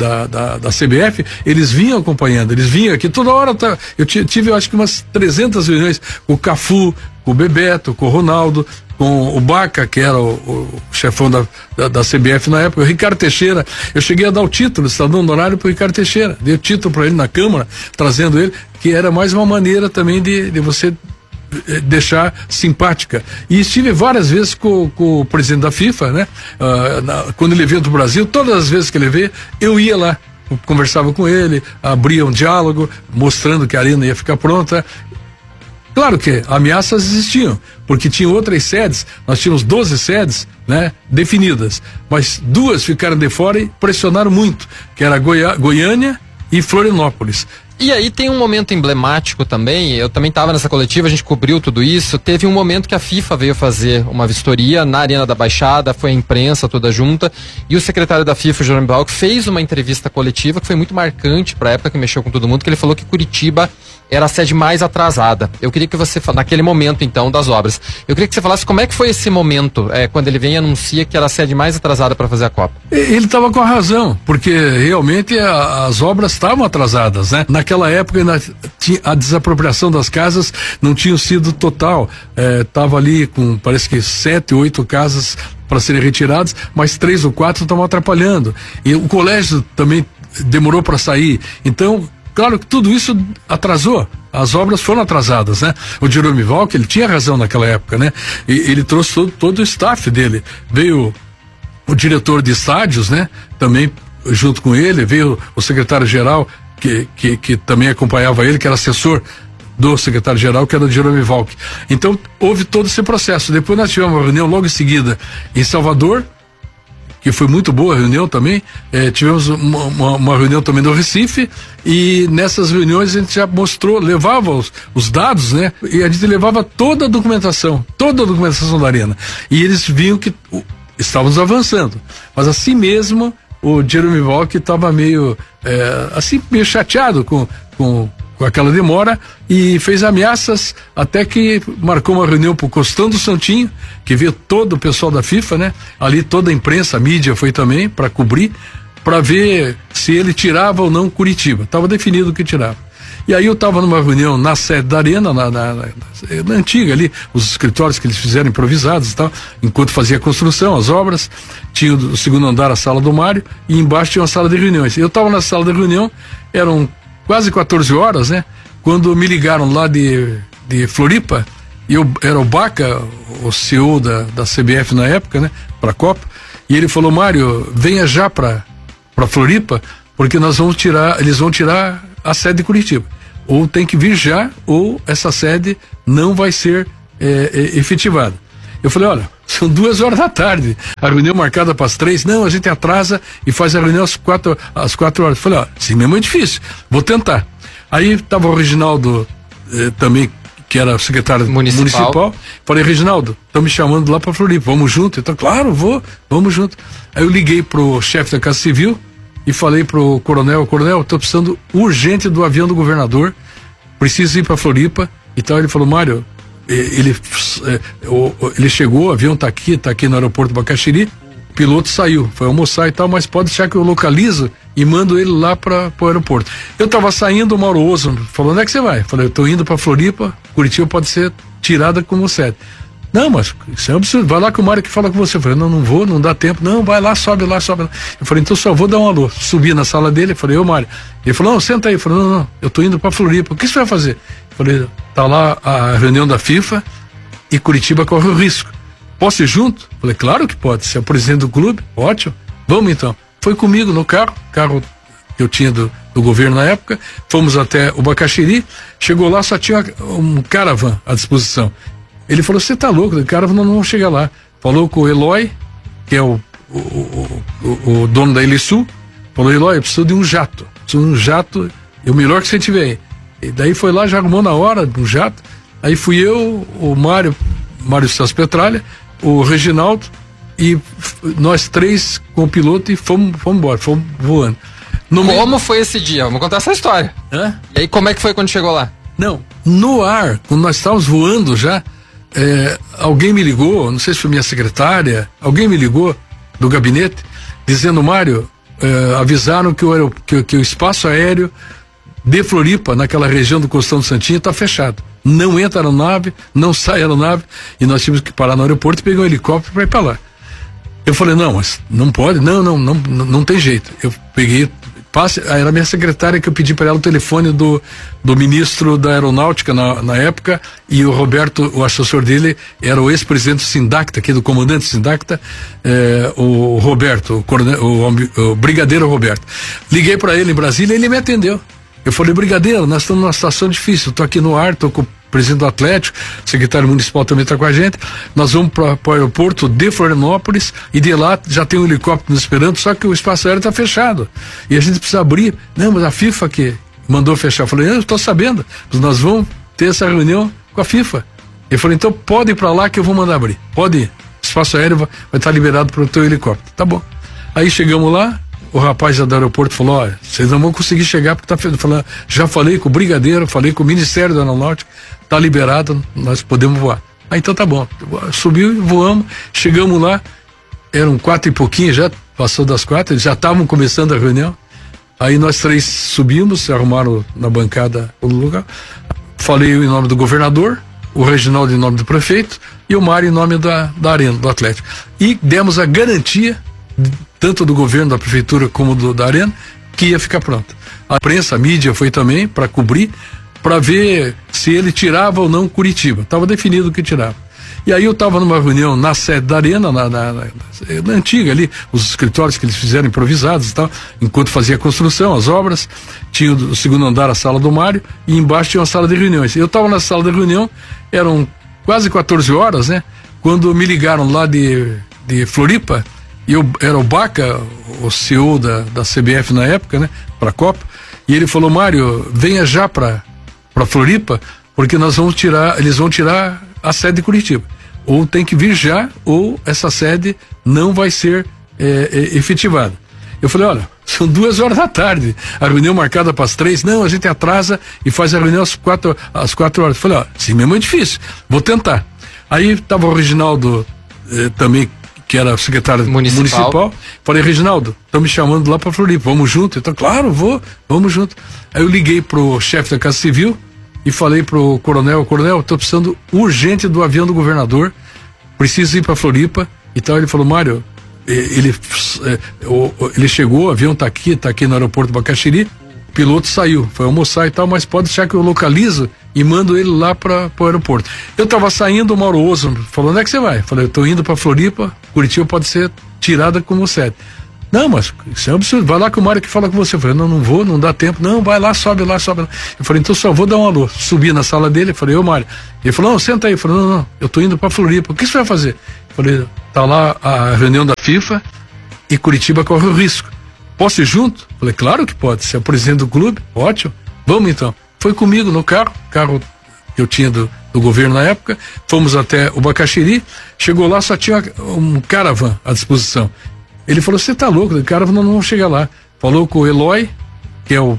CBF, eles vinham acompanhando, eles vinham aqui toda hora. Eu tive, eu acho que umas 300 reuniões com o Cafu, com o Bebeto, com o Ronaldo, com o Baca, que era o chefão da CBF na época, o Ricardo Teixeira. Eu cheguei a dar o título, Estadão do Horário, pro Ricardo Teixeira, dei o título para ele na Câmara, trazendo ele, que era mais uma maneira também de você deixar simpática. E estive várias vezes com o presidente da FIFA, né? Quando ele veio do Brasil, todas as vezes que ele veio, eu ia lá, conversava com ele, abria um diálogo, mostrando que a arena ia ficar pronta. Claro que ameaças existiam, porque tinha outras sedes, nós tínhamos 12 sedes, né, definidas, mas 2 ficaram de fora e pressionaram muito, que era Goiânia e Florianópolis. E aí tem um momento emblemático também, eu também estava nessa coletiva, a gente cobriu tudo isso, teve um momento que a FIFA veio fazer uma vistoria na Arena da Baixada, foi a imprensa toda junta, e o secretário da FIFA, Jerome Valk, fez uma entrevista coletiva que foi muito marcante para a época, que mexeu com todo mundo, que ele falou que Curitiba era a sede mais atrasada. Eu queria que você, naquele momento então das obras, eu queria que você falasse como é que foi esse momento, quando ele vem e anuncia que era a sede mais atrasada para fazer a Copa. Ele estava com a razão, porque realmente as obras estavam atrasadas, né? Naquela época a desapropriação das casas não tinha sido total, estava ali com, parece que 7, 8 casas para serem retiradas, mas 3 ou 4 estavam atrapalhando, e o colégio também demorou para sair. Então, claro que tudo isso atrasou, as obras foram atrasadas, né? O Jerome Valk, ele tinha razão naquela época, né? E ele trouxe todo o staff dele, veio o diretor de estádios, né? Também junto com ele, veio o secretário-geral que também acompanhava ele, que era assessor do secretário-geral, que era o Jerome Valk. Então, houve todo esse processo. Depois nós tivemos uma reunião logo em seguida em Salvador, que foi muito boa a reunião também. Tivemos uma reunião também no Recife, e nessas reuniões a gente já mostrou, levava os dados, né? E a gente levava toda a documentação da arena. E eles viam que estávamos avançando. Mas assim mesmo, o Jerome Valk estava meio chateado com aquela demora, e fez ameaças, até que marcou uma reunião pro Costão do Santinho, que veio todo o pessoal da FIFA, né? Ali toda a imprensa, a mídia foi também para cobrir, para ver se ele tirava ou não Curitiba. Estava definido que tirava. E aí eu estava numa reunião na sede da Arena, na antiga ali, os escritórios que eles fizeram improvisados e tal, enquanto fazia a construção, as obras, tinha o segundo andar, a sala do Mário, e embaixo tinha uma sala de reuniões. Eu estava na sala de reunião, eram quase 14 horas, né? Quando me ligaram lá de Floripa, e eu era o Baca, o CEO da CBF na época, né? Para a Copa, e ele falou: Mário, venha já para Floripa, porque eles vão tirar a sede de Curitiba. Ou tem que vir já, ou essa sede não vai ser efetivada. Eu falei: olha, são 2 horas da tarde, a reunião marcada para as 3, não, a gente atrasa e faz a reunião às 4 horas. Eu falei: ó, assim mesmo é difícil, vou tentar. Aí estava o Reginaldo também, que era secretário municipal. Falei: Reginaldo, estão me chamando lá para Floripa, vamos junto? Então, claro, vamos junto. Aí eu liguei pro chefe da Casa Civil e falei pro coronel: estou precisando urgente do avião do governador, preciso ir para Floripa e tal. Ele falou: Mário, ele chegou, o avião tá aqui no aeroporto do Bacaxiri, o piloto saiu, foi almoçar e tal, mas pode deixar que eu localizo e mando ele lá para o aeroporto. Eu tava saindo, o Mauro Oso falou: onde é que você vai? Falei: eu tô indo para Floripa, Curitiba pode ser tirada como sede. Não, mas isso é um absurdo, vai lá que o Mário que fala com você. Eu falei: não vou, não dá tempo. Não, vai lá, sobe lá. Eu falei: então só vou dar um alô. Subi na sala dele, falei: ô Mário. Ele falou: não, senta aí. Eu falei: não, eu tô indo pra Floripa. O que você vai fazer? Eu falei: tá lá a reunião da FIFA e Curitiba corre o risco. Posso ir junto? Eu falei: claro que pode, você é o presidente do clube, ótimo, vamos então. Foi comigo no carro que eu tinha do governo na época, fomos até o Bacaxiri, chegou lá, só tinha um caravan à disposição. Ele falou: você tá louco, o cara não chega lá. Falou com o Eloy, que é o dono da Elisul, falou: Eloy, eu preciso de um jato. É o melhor que você tiver aí. E daí foi lá, já arrumou na hora um jato. Aí fui eu, o Mário Celso Petralha, o Reginaldo, e nós 3 com o piloto e fomos embora, fomos voando. Como foi esse dia? Vamos contar essa história. Hã? E aí, como é que foi quando chegou lá? Não, no ar, quando nós estávamos voando já, alguém me ligou, não sei se foi minha secretária, alguém me ligou do gabinete, dizendo: Mário, avisaram que o espaço aéreo de Floripa, naquela região do Costão do Santinho, está fechado. Não entra aeronave, não sai aeronave, e nós tínhamos que parar no aeroporto e pegar um helicóptero para ir para lá. Eu falei: não, mas não pode, não tem jeito. Eu peguei, era a minha secretária que eu pedi para ela o telefone do ministro da Aeronáutica na época, e o Roberto, o assessor dele, era o ex-presidente do Sindacta, aqui do comandante Sindacta, o Roberto, o brigadeiro Roberto. Liguei para ele em Brasília e ele me atendeu. Eu falei: brigadeiro, nós estamos numa situação difícil, estou aqui no ar, estou com o presidente do Atlético, o secretário municipal também está com a gente, nós vamos para o aeroporto de Florianópolis e de lá já tem um helicóptero nos esperando, só que o espaço aéreo está fechado e a gente precisa abrir. Não, mas a FIFA que mandou fechar. Eu falei: eu estou sabendo, mas nós vamos ter essa reunião com a FIFA. Ele falou: então pode ir para lá que eu vou mandar abrir, pode ir, o espaço aéreo vai estar liberado para o teu helicóptero. Tá bom. Aí chegamos lá, o rapaz do aeroporto falou: olha, vocês não vão conseguir chegar porque tá fechado. Falei: já falei com o brigadeiro, falei com o Ministério da Aeronáutica, tá liberado, nós podemos voar. Aí então tá bom, subiu e voamos, chegamos lá, eram 4 e pouquinho, já passou das 4, já estavam começando a reunião. Aí nós 3 subimos, se arrumaram na bancada o lugar, falei em nome do governador, o Reginaldo em nome do prefeito e o Mário em nome da Arena, do Atlético. E demos a garantia, tanto do governo, da prefeitura, como da Arena, que ia ficar pronto. A imprensa, a mídia foi também para cobrir, para ver se ele tirava ou não Curitiba. Estava definido que tirava. E aí eu estava numa reunião na sede da Arena, na antiga ali, os escritórios que eles fizeram improvisados e tal, enquanto fazia a construção, as obras, tinha o segundo andar, a sala do Mário, e embaixo tinha uma sala de reuniões. Eu estava na sala de reunião, eram quase 14 horas, né? Quando me ligaram lá de Floripa, e eu era o Baca, o CEO da CBF na época, né? Para a Copa, e ele falou: Mário, venha já para Floripa, porque eles vão tirar a sede de Curitiba. Ou tem que vir já, ou essa sede não vai ser efetivada. Eu falei: olha, são 2 horas da tarde, a reunião marcada para as 3, não, a gente atrasa e faz a reunião às 4 horas. Eu falei: ó, assim mesmo é difícil, vou tentar. Aí estava o Reginaldo também, que era secretário municipal. Falei, Reginaldo, estão me chamando lá para Floripa, vamos junto? Então, claro, vamos junto. Aí eu liguei pro chefe da Casa Civil e falei pro coronel, estou precisando urgente do avião do governador, preciso ir para Floripa e tal. Ele falou, Mário, ele chegou, o avião tá aqui no aeroporto do Bacaxiri, o piloto saiu, foi almoçar e tal, mas pode deixar que eu localizo e mando ele lá para o aeroporto. Eu tava saindo, o Mauro Oso falou, onde é que você vai? Falei, eu tô indo para Floripa, Curitiba pode ser tirada como sede. Não, mas isso é um absurdo, vai lá que o Mário que fala com você. Eu falei, não vou, não dá tempo. Não, vai lá, sobe lá. Eu falei, então só vou dar um alô. Subi na sala dele, eu falei, ô Mário. Ele falou, não, senta aí. Eu falei, não, eu tô indo para Floripa. O que você vai fazer? Eu falei, tá lá a reunião da FIFA e Curitiba corre o risco. Posso ir junto? Eu falei, claro que pode, você é o presidente do clube, ótimo. Vamos então. Foi comigo no carro que eu tinha do governo na época, fomos até o Bacaxiri, chegou lá, só tinha um caravan à disposição. Ele falou, você tá louco, o caravan não vamos chegar lá. Falou com o Eloy, que é o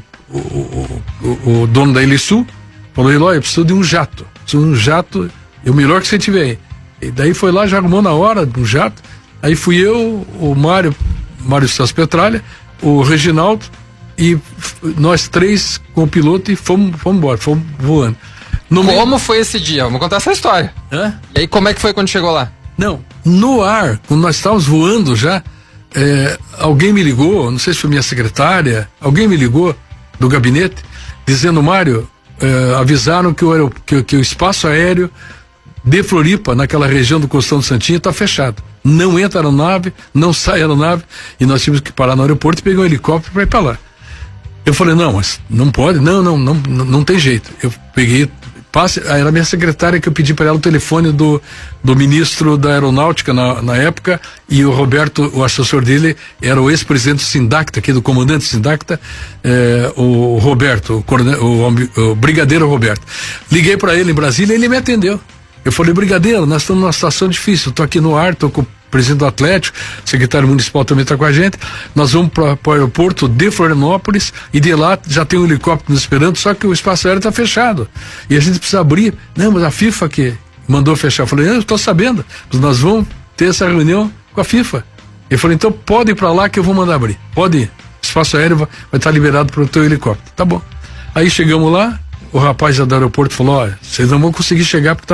dono da Elisul, falou, Eloy, eu preciso de um jato, é o melhor que você tiver aí. E daí foi lá, já arrumou na hora um jato, aí fui eu, o Mário Stas Petralha, o Reginaldo, e nós três com o piloto e fomos embora, fomos voando. Como foi esse dia? Vamos contar essa história. E aí, como é que foi quando chegou lá? Não, no ar, quando nós estávamos voando já, alguém me ligou, não sei se foi minha secretária, alguém me ligou do gabinete, dizendo, Mário, avisaram que o espaço aéreo de Floripa, naquela região do Costão do Santinho, está fechado. Não entra aeronave, não sai aeronave, e nós tínhamos que parar no aeroporto e pegar um helicóptero para ir para lá. Eu falei, não, mas não pode, não tem jeito. Eu peguei, era a minha secretária que eu pedi para ela o telefone do ministro da Aeronáutica na época, e o Roberto, o assessor dele, era o ex-presidente do Sindacta, aqui do comandante do Sindacta, o Roberto, o brigadeiro Roberto. Liguei para ele em Brasília e ele me atendeu. Eu falei, brigadeiro, nós estamos numa situação difícil, estou aqui no ar, estou com o presidente do Atlético, o secretário municipal também está com a gente, nós vamos para o aeroporto de Florianópolis e de lá já tem um helicóptero nos esperando, só que o espaço aéreo está fechado e a gente precisa abrir. Não, mas a FIFA que mandou fechar. Eu falei, eu estou sabendo, mas nós vamos ter essa reunião com a FIFA. Ele falou, então pode ir para lá que eu vou mandar abrir, pode ir, o espaço aéreo vai estar liberado para o teu helicóptero. Tá bom. Aí chegamos lá, o rapaz do aeroporto falou, olha, vocês não vão conseguir chegar porque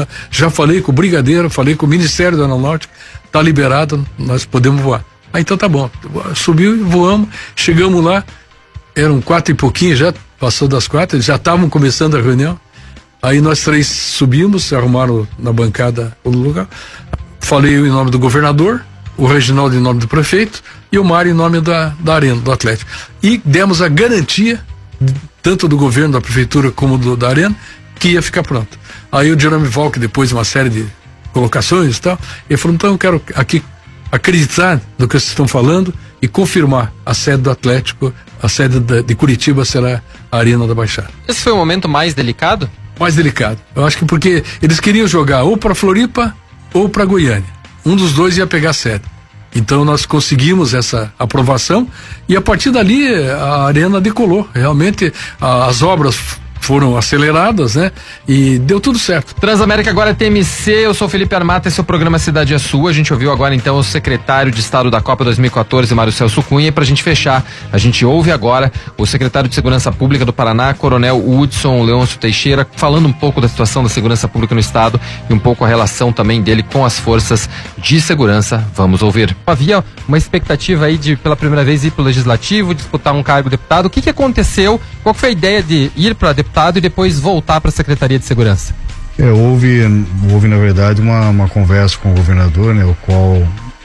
já falei com o brigadeiro, falei com o Ministério da Aeronáutica, tá liberado, nós podemos voar. Ah, então tá bom. Subiu e voamos, chegamos lá, eram 4 e pouquinho, já passou das 4, já estavam começando a reunião. Aí nós três subimos, se arrumaram na bancada o lugar. Falei em nome do governador, o Reginaldo em nome do prefeito e o Mário em nome da Arena, do Atlético. E demos a garantia, tanto do governo, da prefeitura, como da Arena, que ia ficar pronto. Aí o Jerome Valk, depois de uma série de colocações e tal, ele falou, então eu quero aqui acreditar no que vocês estão falando e confirmar a sede do Atlético, a sede de Curitiba será a Arena da Baixada. Esse foi o momento mais delicado? Mais delicado. Eu acho que porque eles queriam jogar ou para Floripa ou para Goiânia. Um dos dois ia pegar a sede. Então nós conseguimos essa aprovação e a partir dali a Arena decolou. Realmente as obras foram aceleradas, né? E deu tudo certo. Transamérica agora é TMC, eu sou Felipe Armata, esse é o programa Cidade é Sua. A gente ouviu agora então o secretário de Estado da Copa 2014, Mário Celso Cunha, e pra gente fechar, a gente ouve agora o secretário de Segurança Pública do Paraná, Coronel Hudson Leôncio Teixeira, falando um pouco da situação da segurança pública no estado e um pouco a relação também dele com as forças de segurança. Vamos ouvir. Havia uma expectativa aí de, pela primeira vez, ir pro Legislativo, disputar um cargo de deputado. O que aconteceu? Qual foi a ideia de ir para deputado e depois voltar para a Secretaria de Segurança? Houve na verdade uma conversa com o governador, né, o qual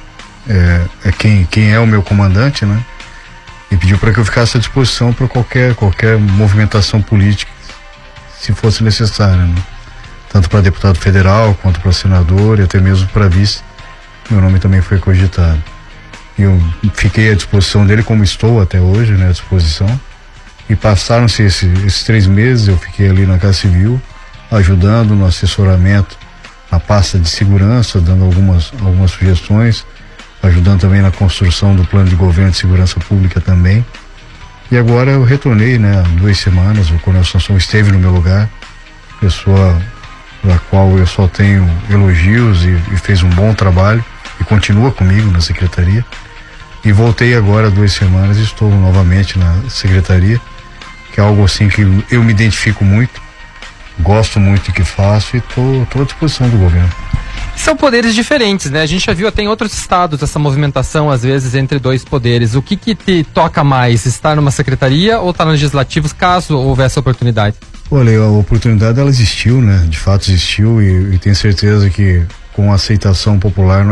quem é o meu comandante, né, e pediu para que eu ficasse à disposição para qualquer movimentação política, se fosse necessária, né, tanto para deputado federal quanto para senador e até mesmo para vice. Meu nome também foi cogitado. Eu fiquei à disposição dele, como estou até hoje, né, à disposição. E passaram-se esses 3 meses, eu fiquei ali na Casa Civil, ajudando no assessoramento na pasta de segurança, dando algumas sugestões, ajudando também na construção do plano de governo de segurança pública também. E agora eu retornei, né, há 2 semanas, o Coronel Sansão esteve no meu lugar, pessoa da qual eu só tenho elogios e fez um bom trabalho, e continua comigo na secretaria. E voltei agora 2 semanas e estou novamente na secretaria, que é algo assim que eu me identifico muito, gosto muito do que faço e estou à disposição do governo. São poderes diferentes, né? A gente já viu até em outros estados essa movimentação, às vezes, entre 2 poderes. O que te toca mais? Estar numa secretaria ou estar no legislativo, caso houvesse oportunidade? Olha, a oportunidade ela existiu, né? De fato existiu e tenho certeza que com a aceitação popular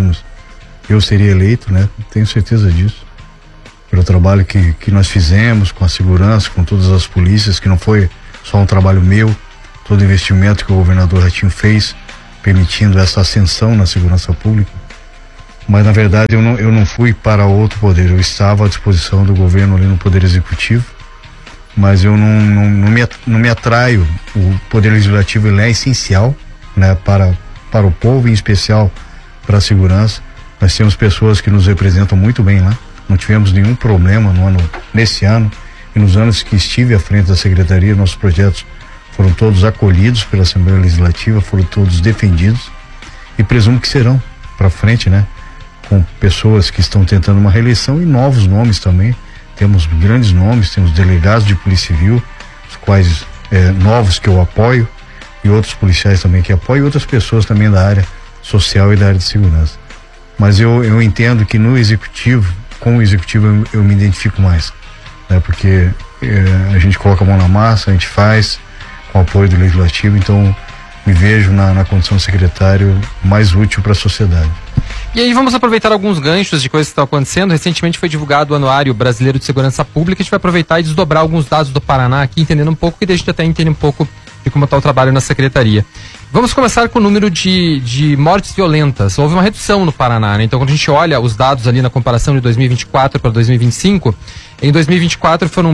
eu seria eleito, né? Tenho certeza disso. Pelo trabalho que nós fizemos com a segurança, com todas as polícias, que não foi só um trabalho meu, todo investimento que o governador Ratinho fez, permitindo essa ascensão na segurança pública. Mas na verdade eu não fui para outro poder, eu estava à disposição do governo ali no Poder Executivo, mas eu não me atraio. O Poder Legislativo ele é essencial, né, para o povo, em especial para a segurança. Nós temos pessoas que nos representam muito bem lá, não tivemos nenhum problema nesse ano e nos anos que estive à frente da secretaria, nossos projetos foram todos acolhidos pela Assembleia Legislativa, foram todos defendidos e presumo que serão para frente, né? Com pessoas que estão tentando uma reeleição e novos nomes também. Temos grandes nomes, temos delegados de Polícia Civil, os quais novos que eu apoio, e outros policiais também que apoio, e outras pessoas também da área social e da área de segurança. Mas eu entendo que no Executivo, com o Executivo eu me identifico mais, né? Porque a gente coloca a mão na massa, a gente faz com o apoio do Legislativo, então me vejo na condição de secretário mais útil para a sociedade. E aí vamos aproveitar alguns ganchos de coisas que estão acontecendo. Recentemente foi divulgado o Anuário Brasileiro de Segurança Pública. A gente vai aproveitar e desdobrar alguns dados do Paraná aqui, entendendo um pouco, e daí a gente até entende um pouco de como está o trabalho na secretaria. Vamos começar com o número de mortes violentas. Houve uma redução no Paraná, né? Então quando a gente olha os dados ali na comparação de 2024 para 2025, em 2024 foram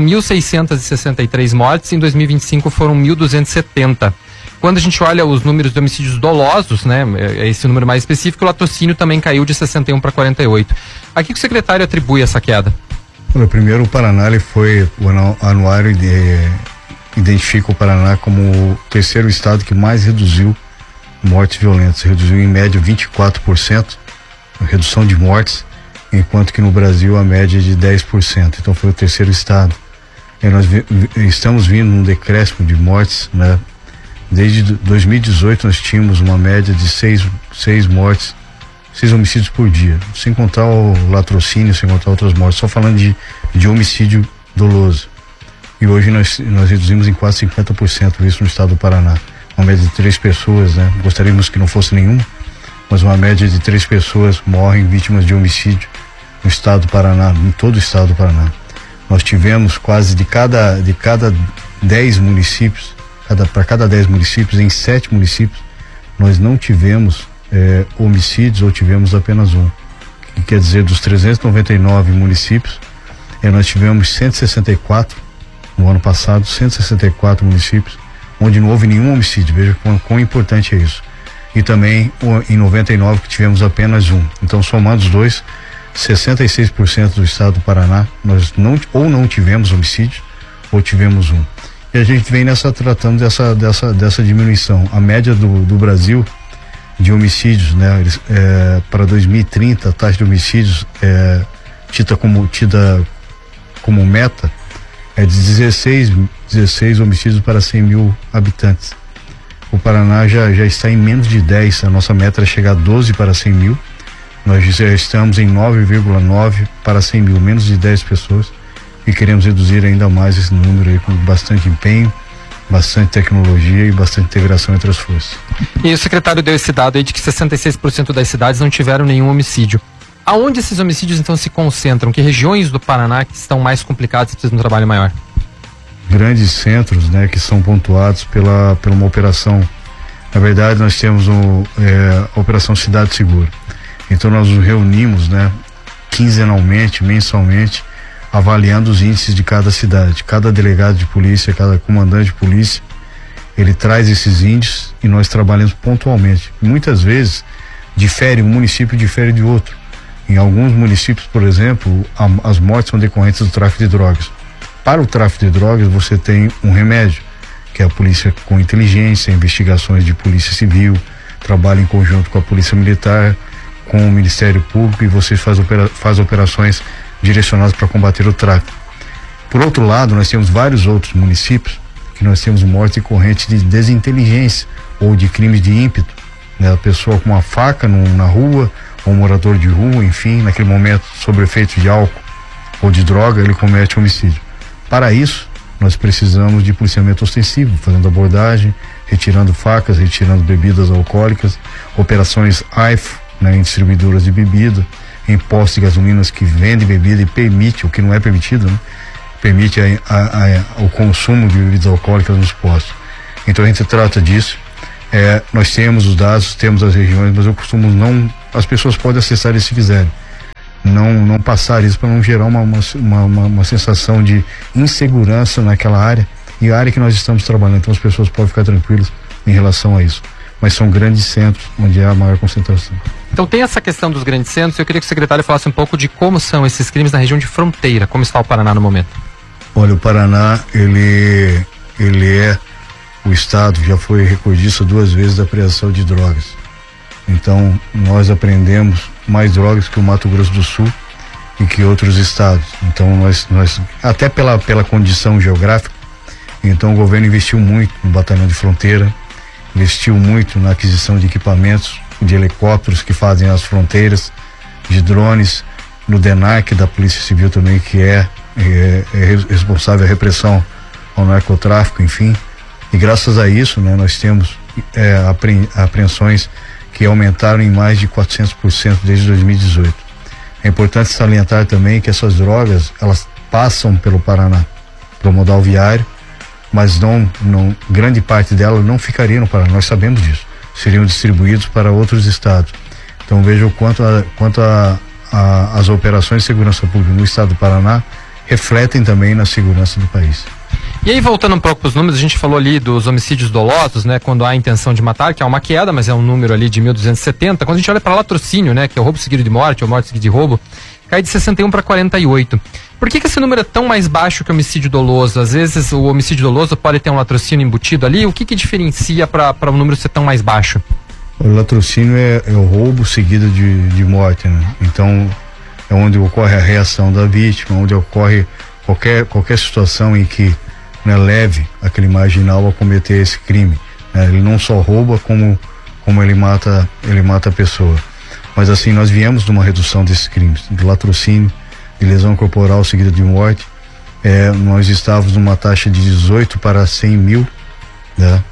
1.663 mortes, em 2025 foram 1.270. Quando a gente olha os números de homicídios dolosos, né, esse número mais específico, o latrocínio também caiu de 61 para 48. A que o secretário atribui essa queda? Primeiro, o Paraná o anuário identifica o Paraná como o 3º estado que mais reduziu mortes violentas. Reduziu em média 24%, a redução de mortes, enquanto que no Brasil a média é de 10%. Então foi o 3º estado. E nós estamos vindo num decréscimo de mortes, né? Desde 2018 nós tínhamos uma média de 6 mortes, 6 homicídios por dia, sem contar o latrocínio, sem contar outras mortes, só falando de homicídio doloso. E hoje nós reduzimos em quase 50% isso no estado do Paraná. Uma média de 3 pessoas, né? Gostaríamos que não fosse nenhuma, mas uma média de 3 pessoas morrem vítimas de homicídio no estado do Paraná, em todo o estado do Paraná. Nós tivemos quase de cada 10 municípios, para cada 10 municípios, em 7 municípios, nós não tivemos homicídios ou tivemos apenas um. Que quer dizer, dos 399 municípios, nós tivemos 164 no ano passado, 164 municípios, onde não houve nenhum homicídio. Veja quão importante é isso. E também em 99 que tivemos apenas um. Então, somando os dois, 66% do estado do Paraná, nós não tivemos homicídio ou tivemos um. E a gente vem tratando dessa diminuição. A média do Brasil de homicídios, né, para 2030, a taxa de homicídios tida como meta é de 16 homicídios para 100 mil habitantes. O Paraná já está em menos de 10, a nossa meta é chegar a 12 para 100 mil. Nós já estamos em 9,9 para 100 mil, menos de 10 pessoas. E queremos reduzir ainda mais esse número aí com bastante empenho, bastante tecnologia e bastante integração entre as forças. E o secretário deu esse dado aí de que 66% das cidades não tiveram nenhum homicídio. Aonde esses homicídios então se concentram? Que regiões do Paraná que estão mais complicadas e precisam de um trabalho maior? Grandes centros, né, que são pontuados pela uma operação. Na verdade, nós temos a Operação Cidade Segura. Então nós nos reunimos, né, quinzenalmente, mensalmente, avaliando os índices de cada cidade. Cada delegado de polícia, cada comandante de polícia, ele traz esses índices e nós trabalhamos pontualmente. Muitas vezes um município difere de outro. Em alguns municípios, por exemplo, as mortes são decorrentes do tráfico de drogas. Para o tráfico de drogas, você tem um remédio, que é a polícia com inteligência, investigações de polícia civil, trabalha em conjunto com a polícia militar, com o Ministério Público, e você faz operações direcionadas para combater o tráfico. Por outro lado, nós temos vários outros municípios que nós temos morte corrente de desinteligência ou de crimes de ímpeto, né? A pessoa com uma faca na rua, ou um morador de rua, enfim, naquele momento, sob efeito de álcool ou de droga, ele comete homicídio. Para isso, nós precisamos de policiamento ostensivo, fazendo abordagem, retirando facas, retirando bebidas alcoólicas, operações AIFO, né, em distribuidoras de bebida, em postos de gasolinas que vendem bebida e permite, o que não é permitido, né, permite o consumo de bebidas alcoólicas nos postos. Então a gente trata disso. Nós temos os dados, temos as regiões, mas eu costumo as pessoas podem acessar isso se quiserem. Não passar isso para não gerar uma sensação de insegurança naquela área, e a área que nós estamos trabalhando. Então as pessoas podem ficar tranquilas em relação a isso. Mas são grandes centros onde há a maior concentração. Então tem essa questão dos grandes centros. Eu queria que o secretário falasse um pouco de como são esses crimes na região de fronteira, como está o Paraná no momento. Olha, o Paraná, ele é o estado que já foi recordista 2 vezes da apreensão de drogas. Então nós apreendemos mais drogas que o Mato Grosso do Sul e que outros estados. Então nós até pela condição geográfica, então o governo investiu muito no batalhão de fronteira, investiu muito na aquisição de equipamentos, de helicópteros que fazem as fronteiras, de drones, no DENAC da Polícia Civil também, que é responsável a repressão ao narcotráfico, enfim. E graças a isso, né, nós temos apreensões que aumentaram em mais de 400% desde 2018. É importante salientar também que essas drogas, elas passam pelo Paraná, pelo modal viário, mas grande parte delas não ficaria no Paraná, nós sabemos disso. Seriam distribuídos para outros estados. Então veja o quanto as operações de segurança pública no estado do Paraná refletem também na segurança do país. E aí, voltando um pouco para os números, a gente falou ali dos homicídios dolosos, né? Quando há a intenção de matar, que é uma queda, mas é um número ali de 1.270. Quando a gente olha para latrocínio, né? Que é o roubo seguido de morte, ou morte seguida de roubo, cai de 61 para 48. Por que esse número é tão mais baixo que o homicídio doloso? Às vezes o homicídio doloso pode ter um latrocínio embutido ali. O que diferencia para o número ser tão mais baixo? O latrocínio é o roubo seguido de morte, né? Então é onde ocorre a reação da vítima, onde ocorre qualquer situação em que, né, leve aquele marginal a cometer esse crime, né? Ele não só rouba como ele mata a pessoa. Mas assim, nós viemos de uma redução desses crimes, de latrocínio, de lesão corporal seguida de morte. Nós estávamos numa taxa de 18 para 100 mil, né?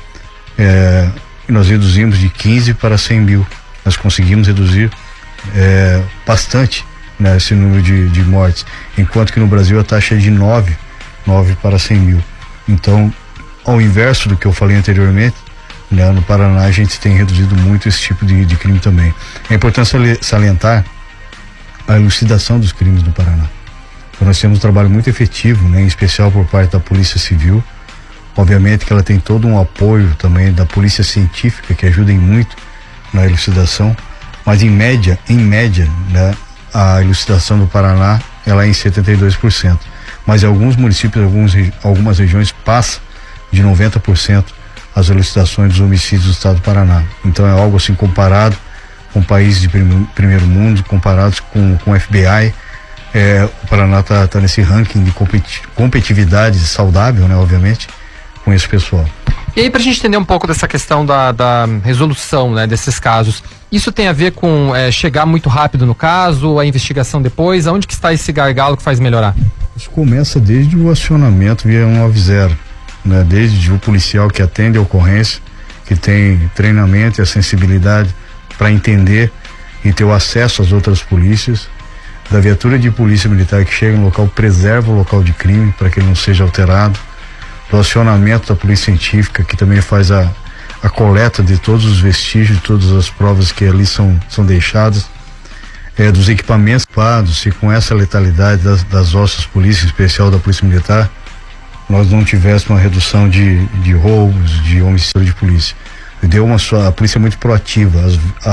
E nós reduzimos de 15 para 100 mil. Nós conseguimos reduzir bastante, né, esse número de mortes, enquanto que no Brasil a taxa é de 9 para 100 mil. Então, ao inverso do que eu falei anteriormente, né, no Paraná a gente tem reduzido muito esse tipo de crime também. É importante salientar a elucidação dos crimes no Paraná. Então, nós temos um trabalho muito efetivo, né, em especial por parte da Polícia Civil. Obviamente que ela tem todo um apoio também da Polícia Científica, que ajuda muito na elucidação, mas em média, né, a elucidação do Paraná ela é em 72%. Mas em alguns municípios, algumas regiões passa de 90% as elucidações dos homicídios do estado do Paraná. Então é algo assim comparado com países de primeiro mundo, comparados com o FBI. O Paraná tá nesse ranking de competitividade saudável, né, obviamente, com esse pessoal. E aí, pra gente entender um pouco dessa questão da resolução, né, desses casos, isso tem a ver com chegar muito rápido no caso, a investigação depois? Aonde que está esse gargalo que faz melhorar? Isso começa desde o acionamento via 190, né? Desde o policial que atende a ocorrência, que tem treinamento e a sensibilidade para entender e ter o acesso às outras polícias, da viatura de polícia militar que chega no local, preserva o local de crime para que ele não seja alterado, do acionamento da polícia científica, que também faz a coleta de todos os vestígios, de todas as provas que ali são deixadas, dos equipamentos equipados. Se com essa letalidade das nossas polícias, em especial da Polícia Militar, nós não tivéssemos uma redução de roubos, de homicídio de polícia. A polícia é muito proativa.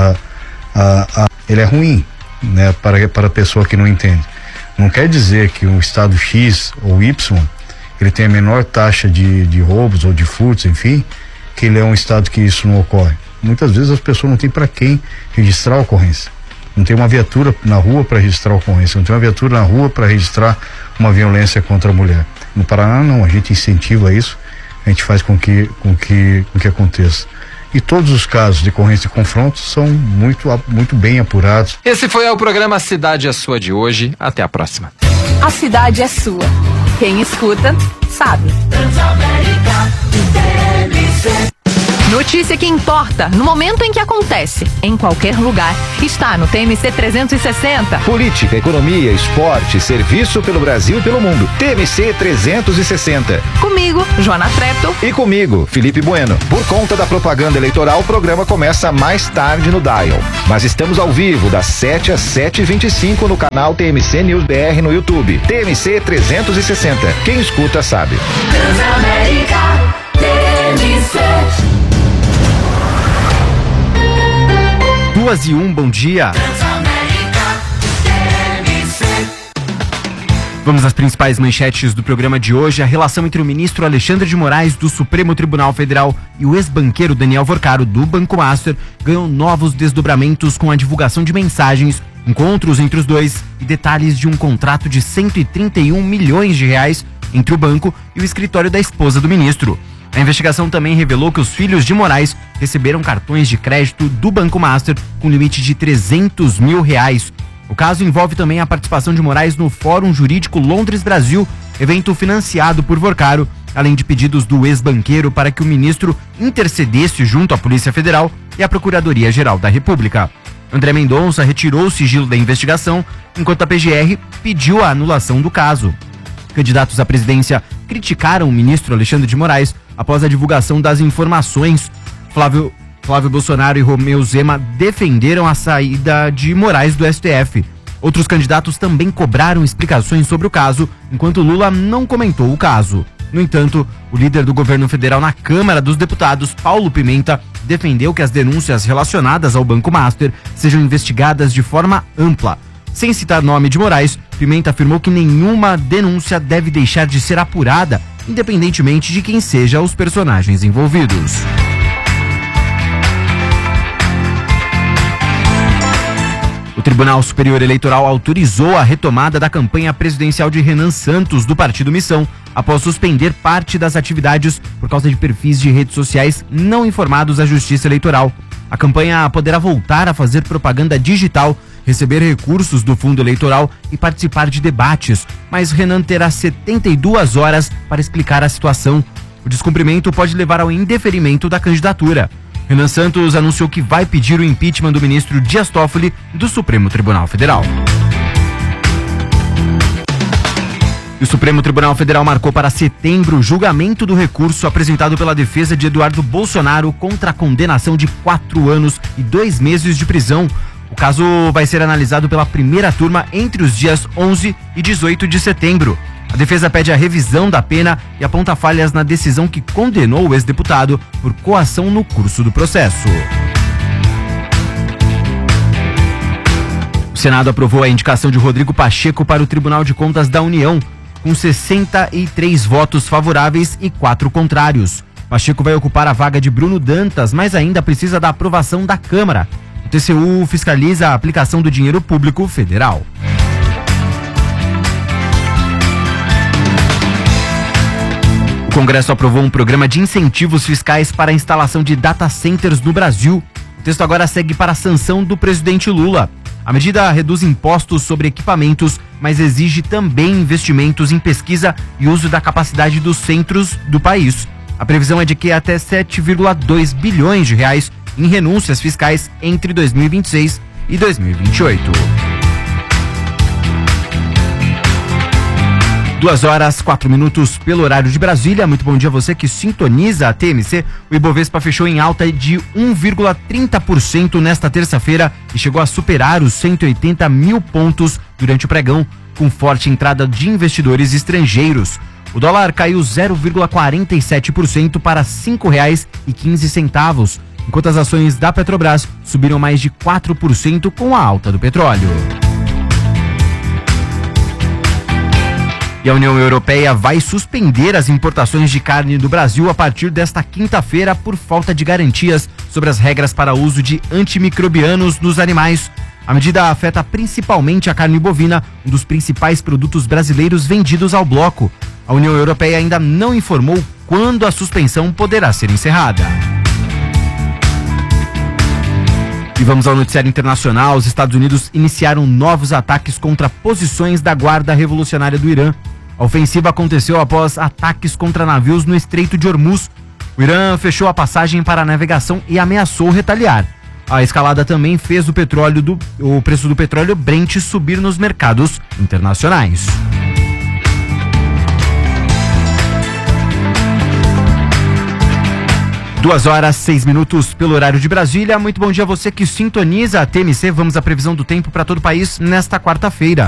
Ele é ruim, né, para a pessoa que não entende. Não quer dizer que um estado X ou Y ele tem a menor taxa de roubos ou de furtos, enfim, que ele é um estado que isso não ocorre. Muitas vezes as pessoas não têm para quem registrar a ocorrência. Não tem uma viatura na rua para registrar ocorrência, não tem uma viatura na rua para registrar uma violência contra a mulher. No Paraná não, a gente incentiva isso, a gente faz com que aconteça. E todos os casos de ocorrência e confrontos são muito bem apurados. Esse foi o programa Cidade é Sua de hoje. Até a próxima. A cidade é sua. Quem escuta, sabe. Notícia que importa, no momento em que acontece, em qualquer lugar, está no TMC 360. Política, economia, esporte, serviço pelo Brasil e pelo mundo. TMC 360. Comigo, Joana Trepto. E comigo, Felipe Bueno. Por conta da propaganda eleitoral, o programa começa mais tarde no Dial. Mas estamos ao vivo, das 7 às 7h25 no canal TMC News BR no YouTube. TMC 360. Quem escuta sabe. Transamérica, TMC. 2:01, bom dia. Vamos às principais manchetes do programa de hoje. A relação entre o ministro Alexandre de Moraes, do Supremo Tribunal Federal, e o ex-banqueiro Daniel Vorcaro, do Banco Master, ganhou novos desdobramentos com a divulgação de mensagens, encontros entre os dois e detalhes de um contrato de 131 milhões de reais entre o banco e o escritório da esposa do ministro. A investigação também revelou que os filhos de Moraes receberam cartões de crédito do Banco Master com limite de 300 mil reais. O caso envolve também a participação de Moraes no Fórum Jurídico Londres Brasil, evento financiado por Vorcaro, além de pedidos do ex-banqueiro para que o ministro intercedesse junto à Polícia Federal e à Procuradoria-Geral da República. André Mendonça retirou o sigilo da investigação, enquanto a PGR pediu a anulação do caso. Candidatos à presidência criticaram o ministro Alexandre de Moraes após a divulgação das informações. Flávio Bolsonaro e Romeu Zema defenderam a saída de Moraes do STF. Outros candidatos também cobraram explicações sobre o caso, enquanto Lula não comentou o caso. No entanto, o líder do governo federal na Câmara dos Deputados, Paulo Pimenta, defendeu que as denúncias relacionadas ao Banco Master sejam investigadas de forma ampla. Sem citar nome de Moraes, Pimenta afirmou que nenhuma denúncia deve deixar de ser apurada, independentemente de quem sejam os personagens envolvidos. O Tribunal Superior Eleitoral autorizou a retomada da campanha presidencial de Renan Santos, do Partido Missão, após suspender parte das atividades por causa de perfis de redes sociais não informados à Justiça Eleitoral. A campanha poderá voltar a fazer propaganda digital, receber recursos do fundo eleitoral e participar de debates, mas Renan terá 72 horas para explicar a situação. O descumprimento pode levar ao indeferimento da candidatura. Renan Santos anunciou que vai pedir o impeachment do ministro Dias Toffoli do Supremo Tribunal Federal. E o Supremo Tribunal Federal marcou para setembro o julgamento do recurso apresentado pela defesa de Eduardo Bolsonaro contra a condenação de 4 anos e 2 meses de prisão. O caso vai ser analisado pela primeira turma entre os dias 11 e 18 de setembro. A defesa pede a revisão da pena e aponta falhas na decisão que condenou o ex-deputado por coação no curso do processo. O Senado aprovou a indicação de Rodrigo Pacheco para o Tribunal de Contas da União, com 63 votos favoráveis e 4 contrários. Pacheco vai ocupar a vaga de Bruno Dantas, mas ainda precisa da aprovação da Câmara. O TCU fiscaliza a aplicação do dinheiro público federal. O Congresso aprovou um programa de incentivos fiscais para a instalação de data centers no Brasil. O texto agora segue para a sanção do presidente Lula. A medida reduz impostos sobre equipamentos, mas exige também investimentos em pesquisa e uso da capacidade dos centros do país. A previsão é de que até 7,2 bilhões de reais em renúncias fiscais entre 2026 e 2028. 2h04 pelo horário de Brasília. Muito bom dia a você que sintoniza a TMC. O Ibovespa fechou em alta de 1,30% nesta terça-feira e chegou a superar os 180 mil pontos durante o pregão, com forte entrada de investidores estrangeiros. O dólar caiu 0,47% para R$ 5,15, enquanto as ações da Petrobras subiram mais de 4% com a alta do petróleo. E a União Europeia vai suspender as importações de carne do Brasil a partir desta quinta-feira por falta de garantias sobre as regras para o uso de antimicrobianos nos animais. A medida afeta principalmente a carne bovina, um dos principais produtos brasileiros vendidos ao bloco. A União Europeia ainda não informou quando a suspensão poderá ser encerrada. E vamos ao noticiário internacional. Os Estados Unidos iniciaram novos ataques contra posições da Guarda Revolucionária do Irã. A ofensiva aconteceu após ataques contra navios no Estreito de Hormuz. O Irã fechou a passagem para a navegação e ameaçou retaliar. A escalada também fez o preço do petróleo Brent subir nos mercados internacionais. Duas horas, 6 minutos pelo horário de Brasília. Muito bom dia a você que sintoniza a TMC. Vamos à previsão do tempo para todo o país nesta quarta-feira.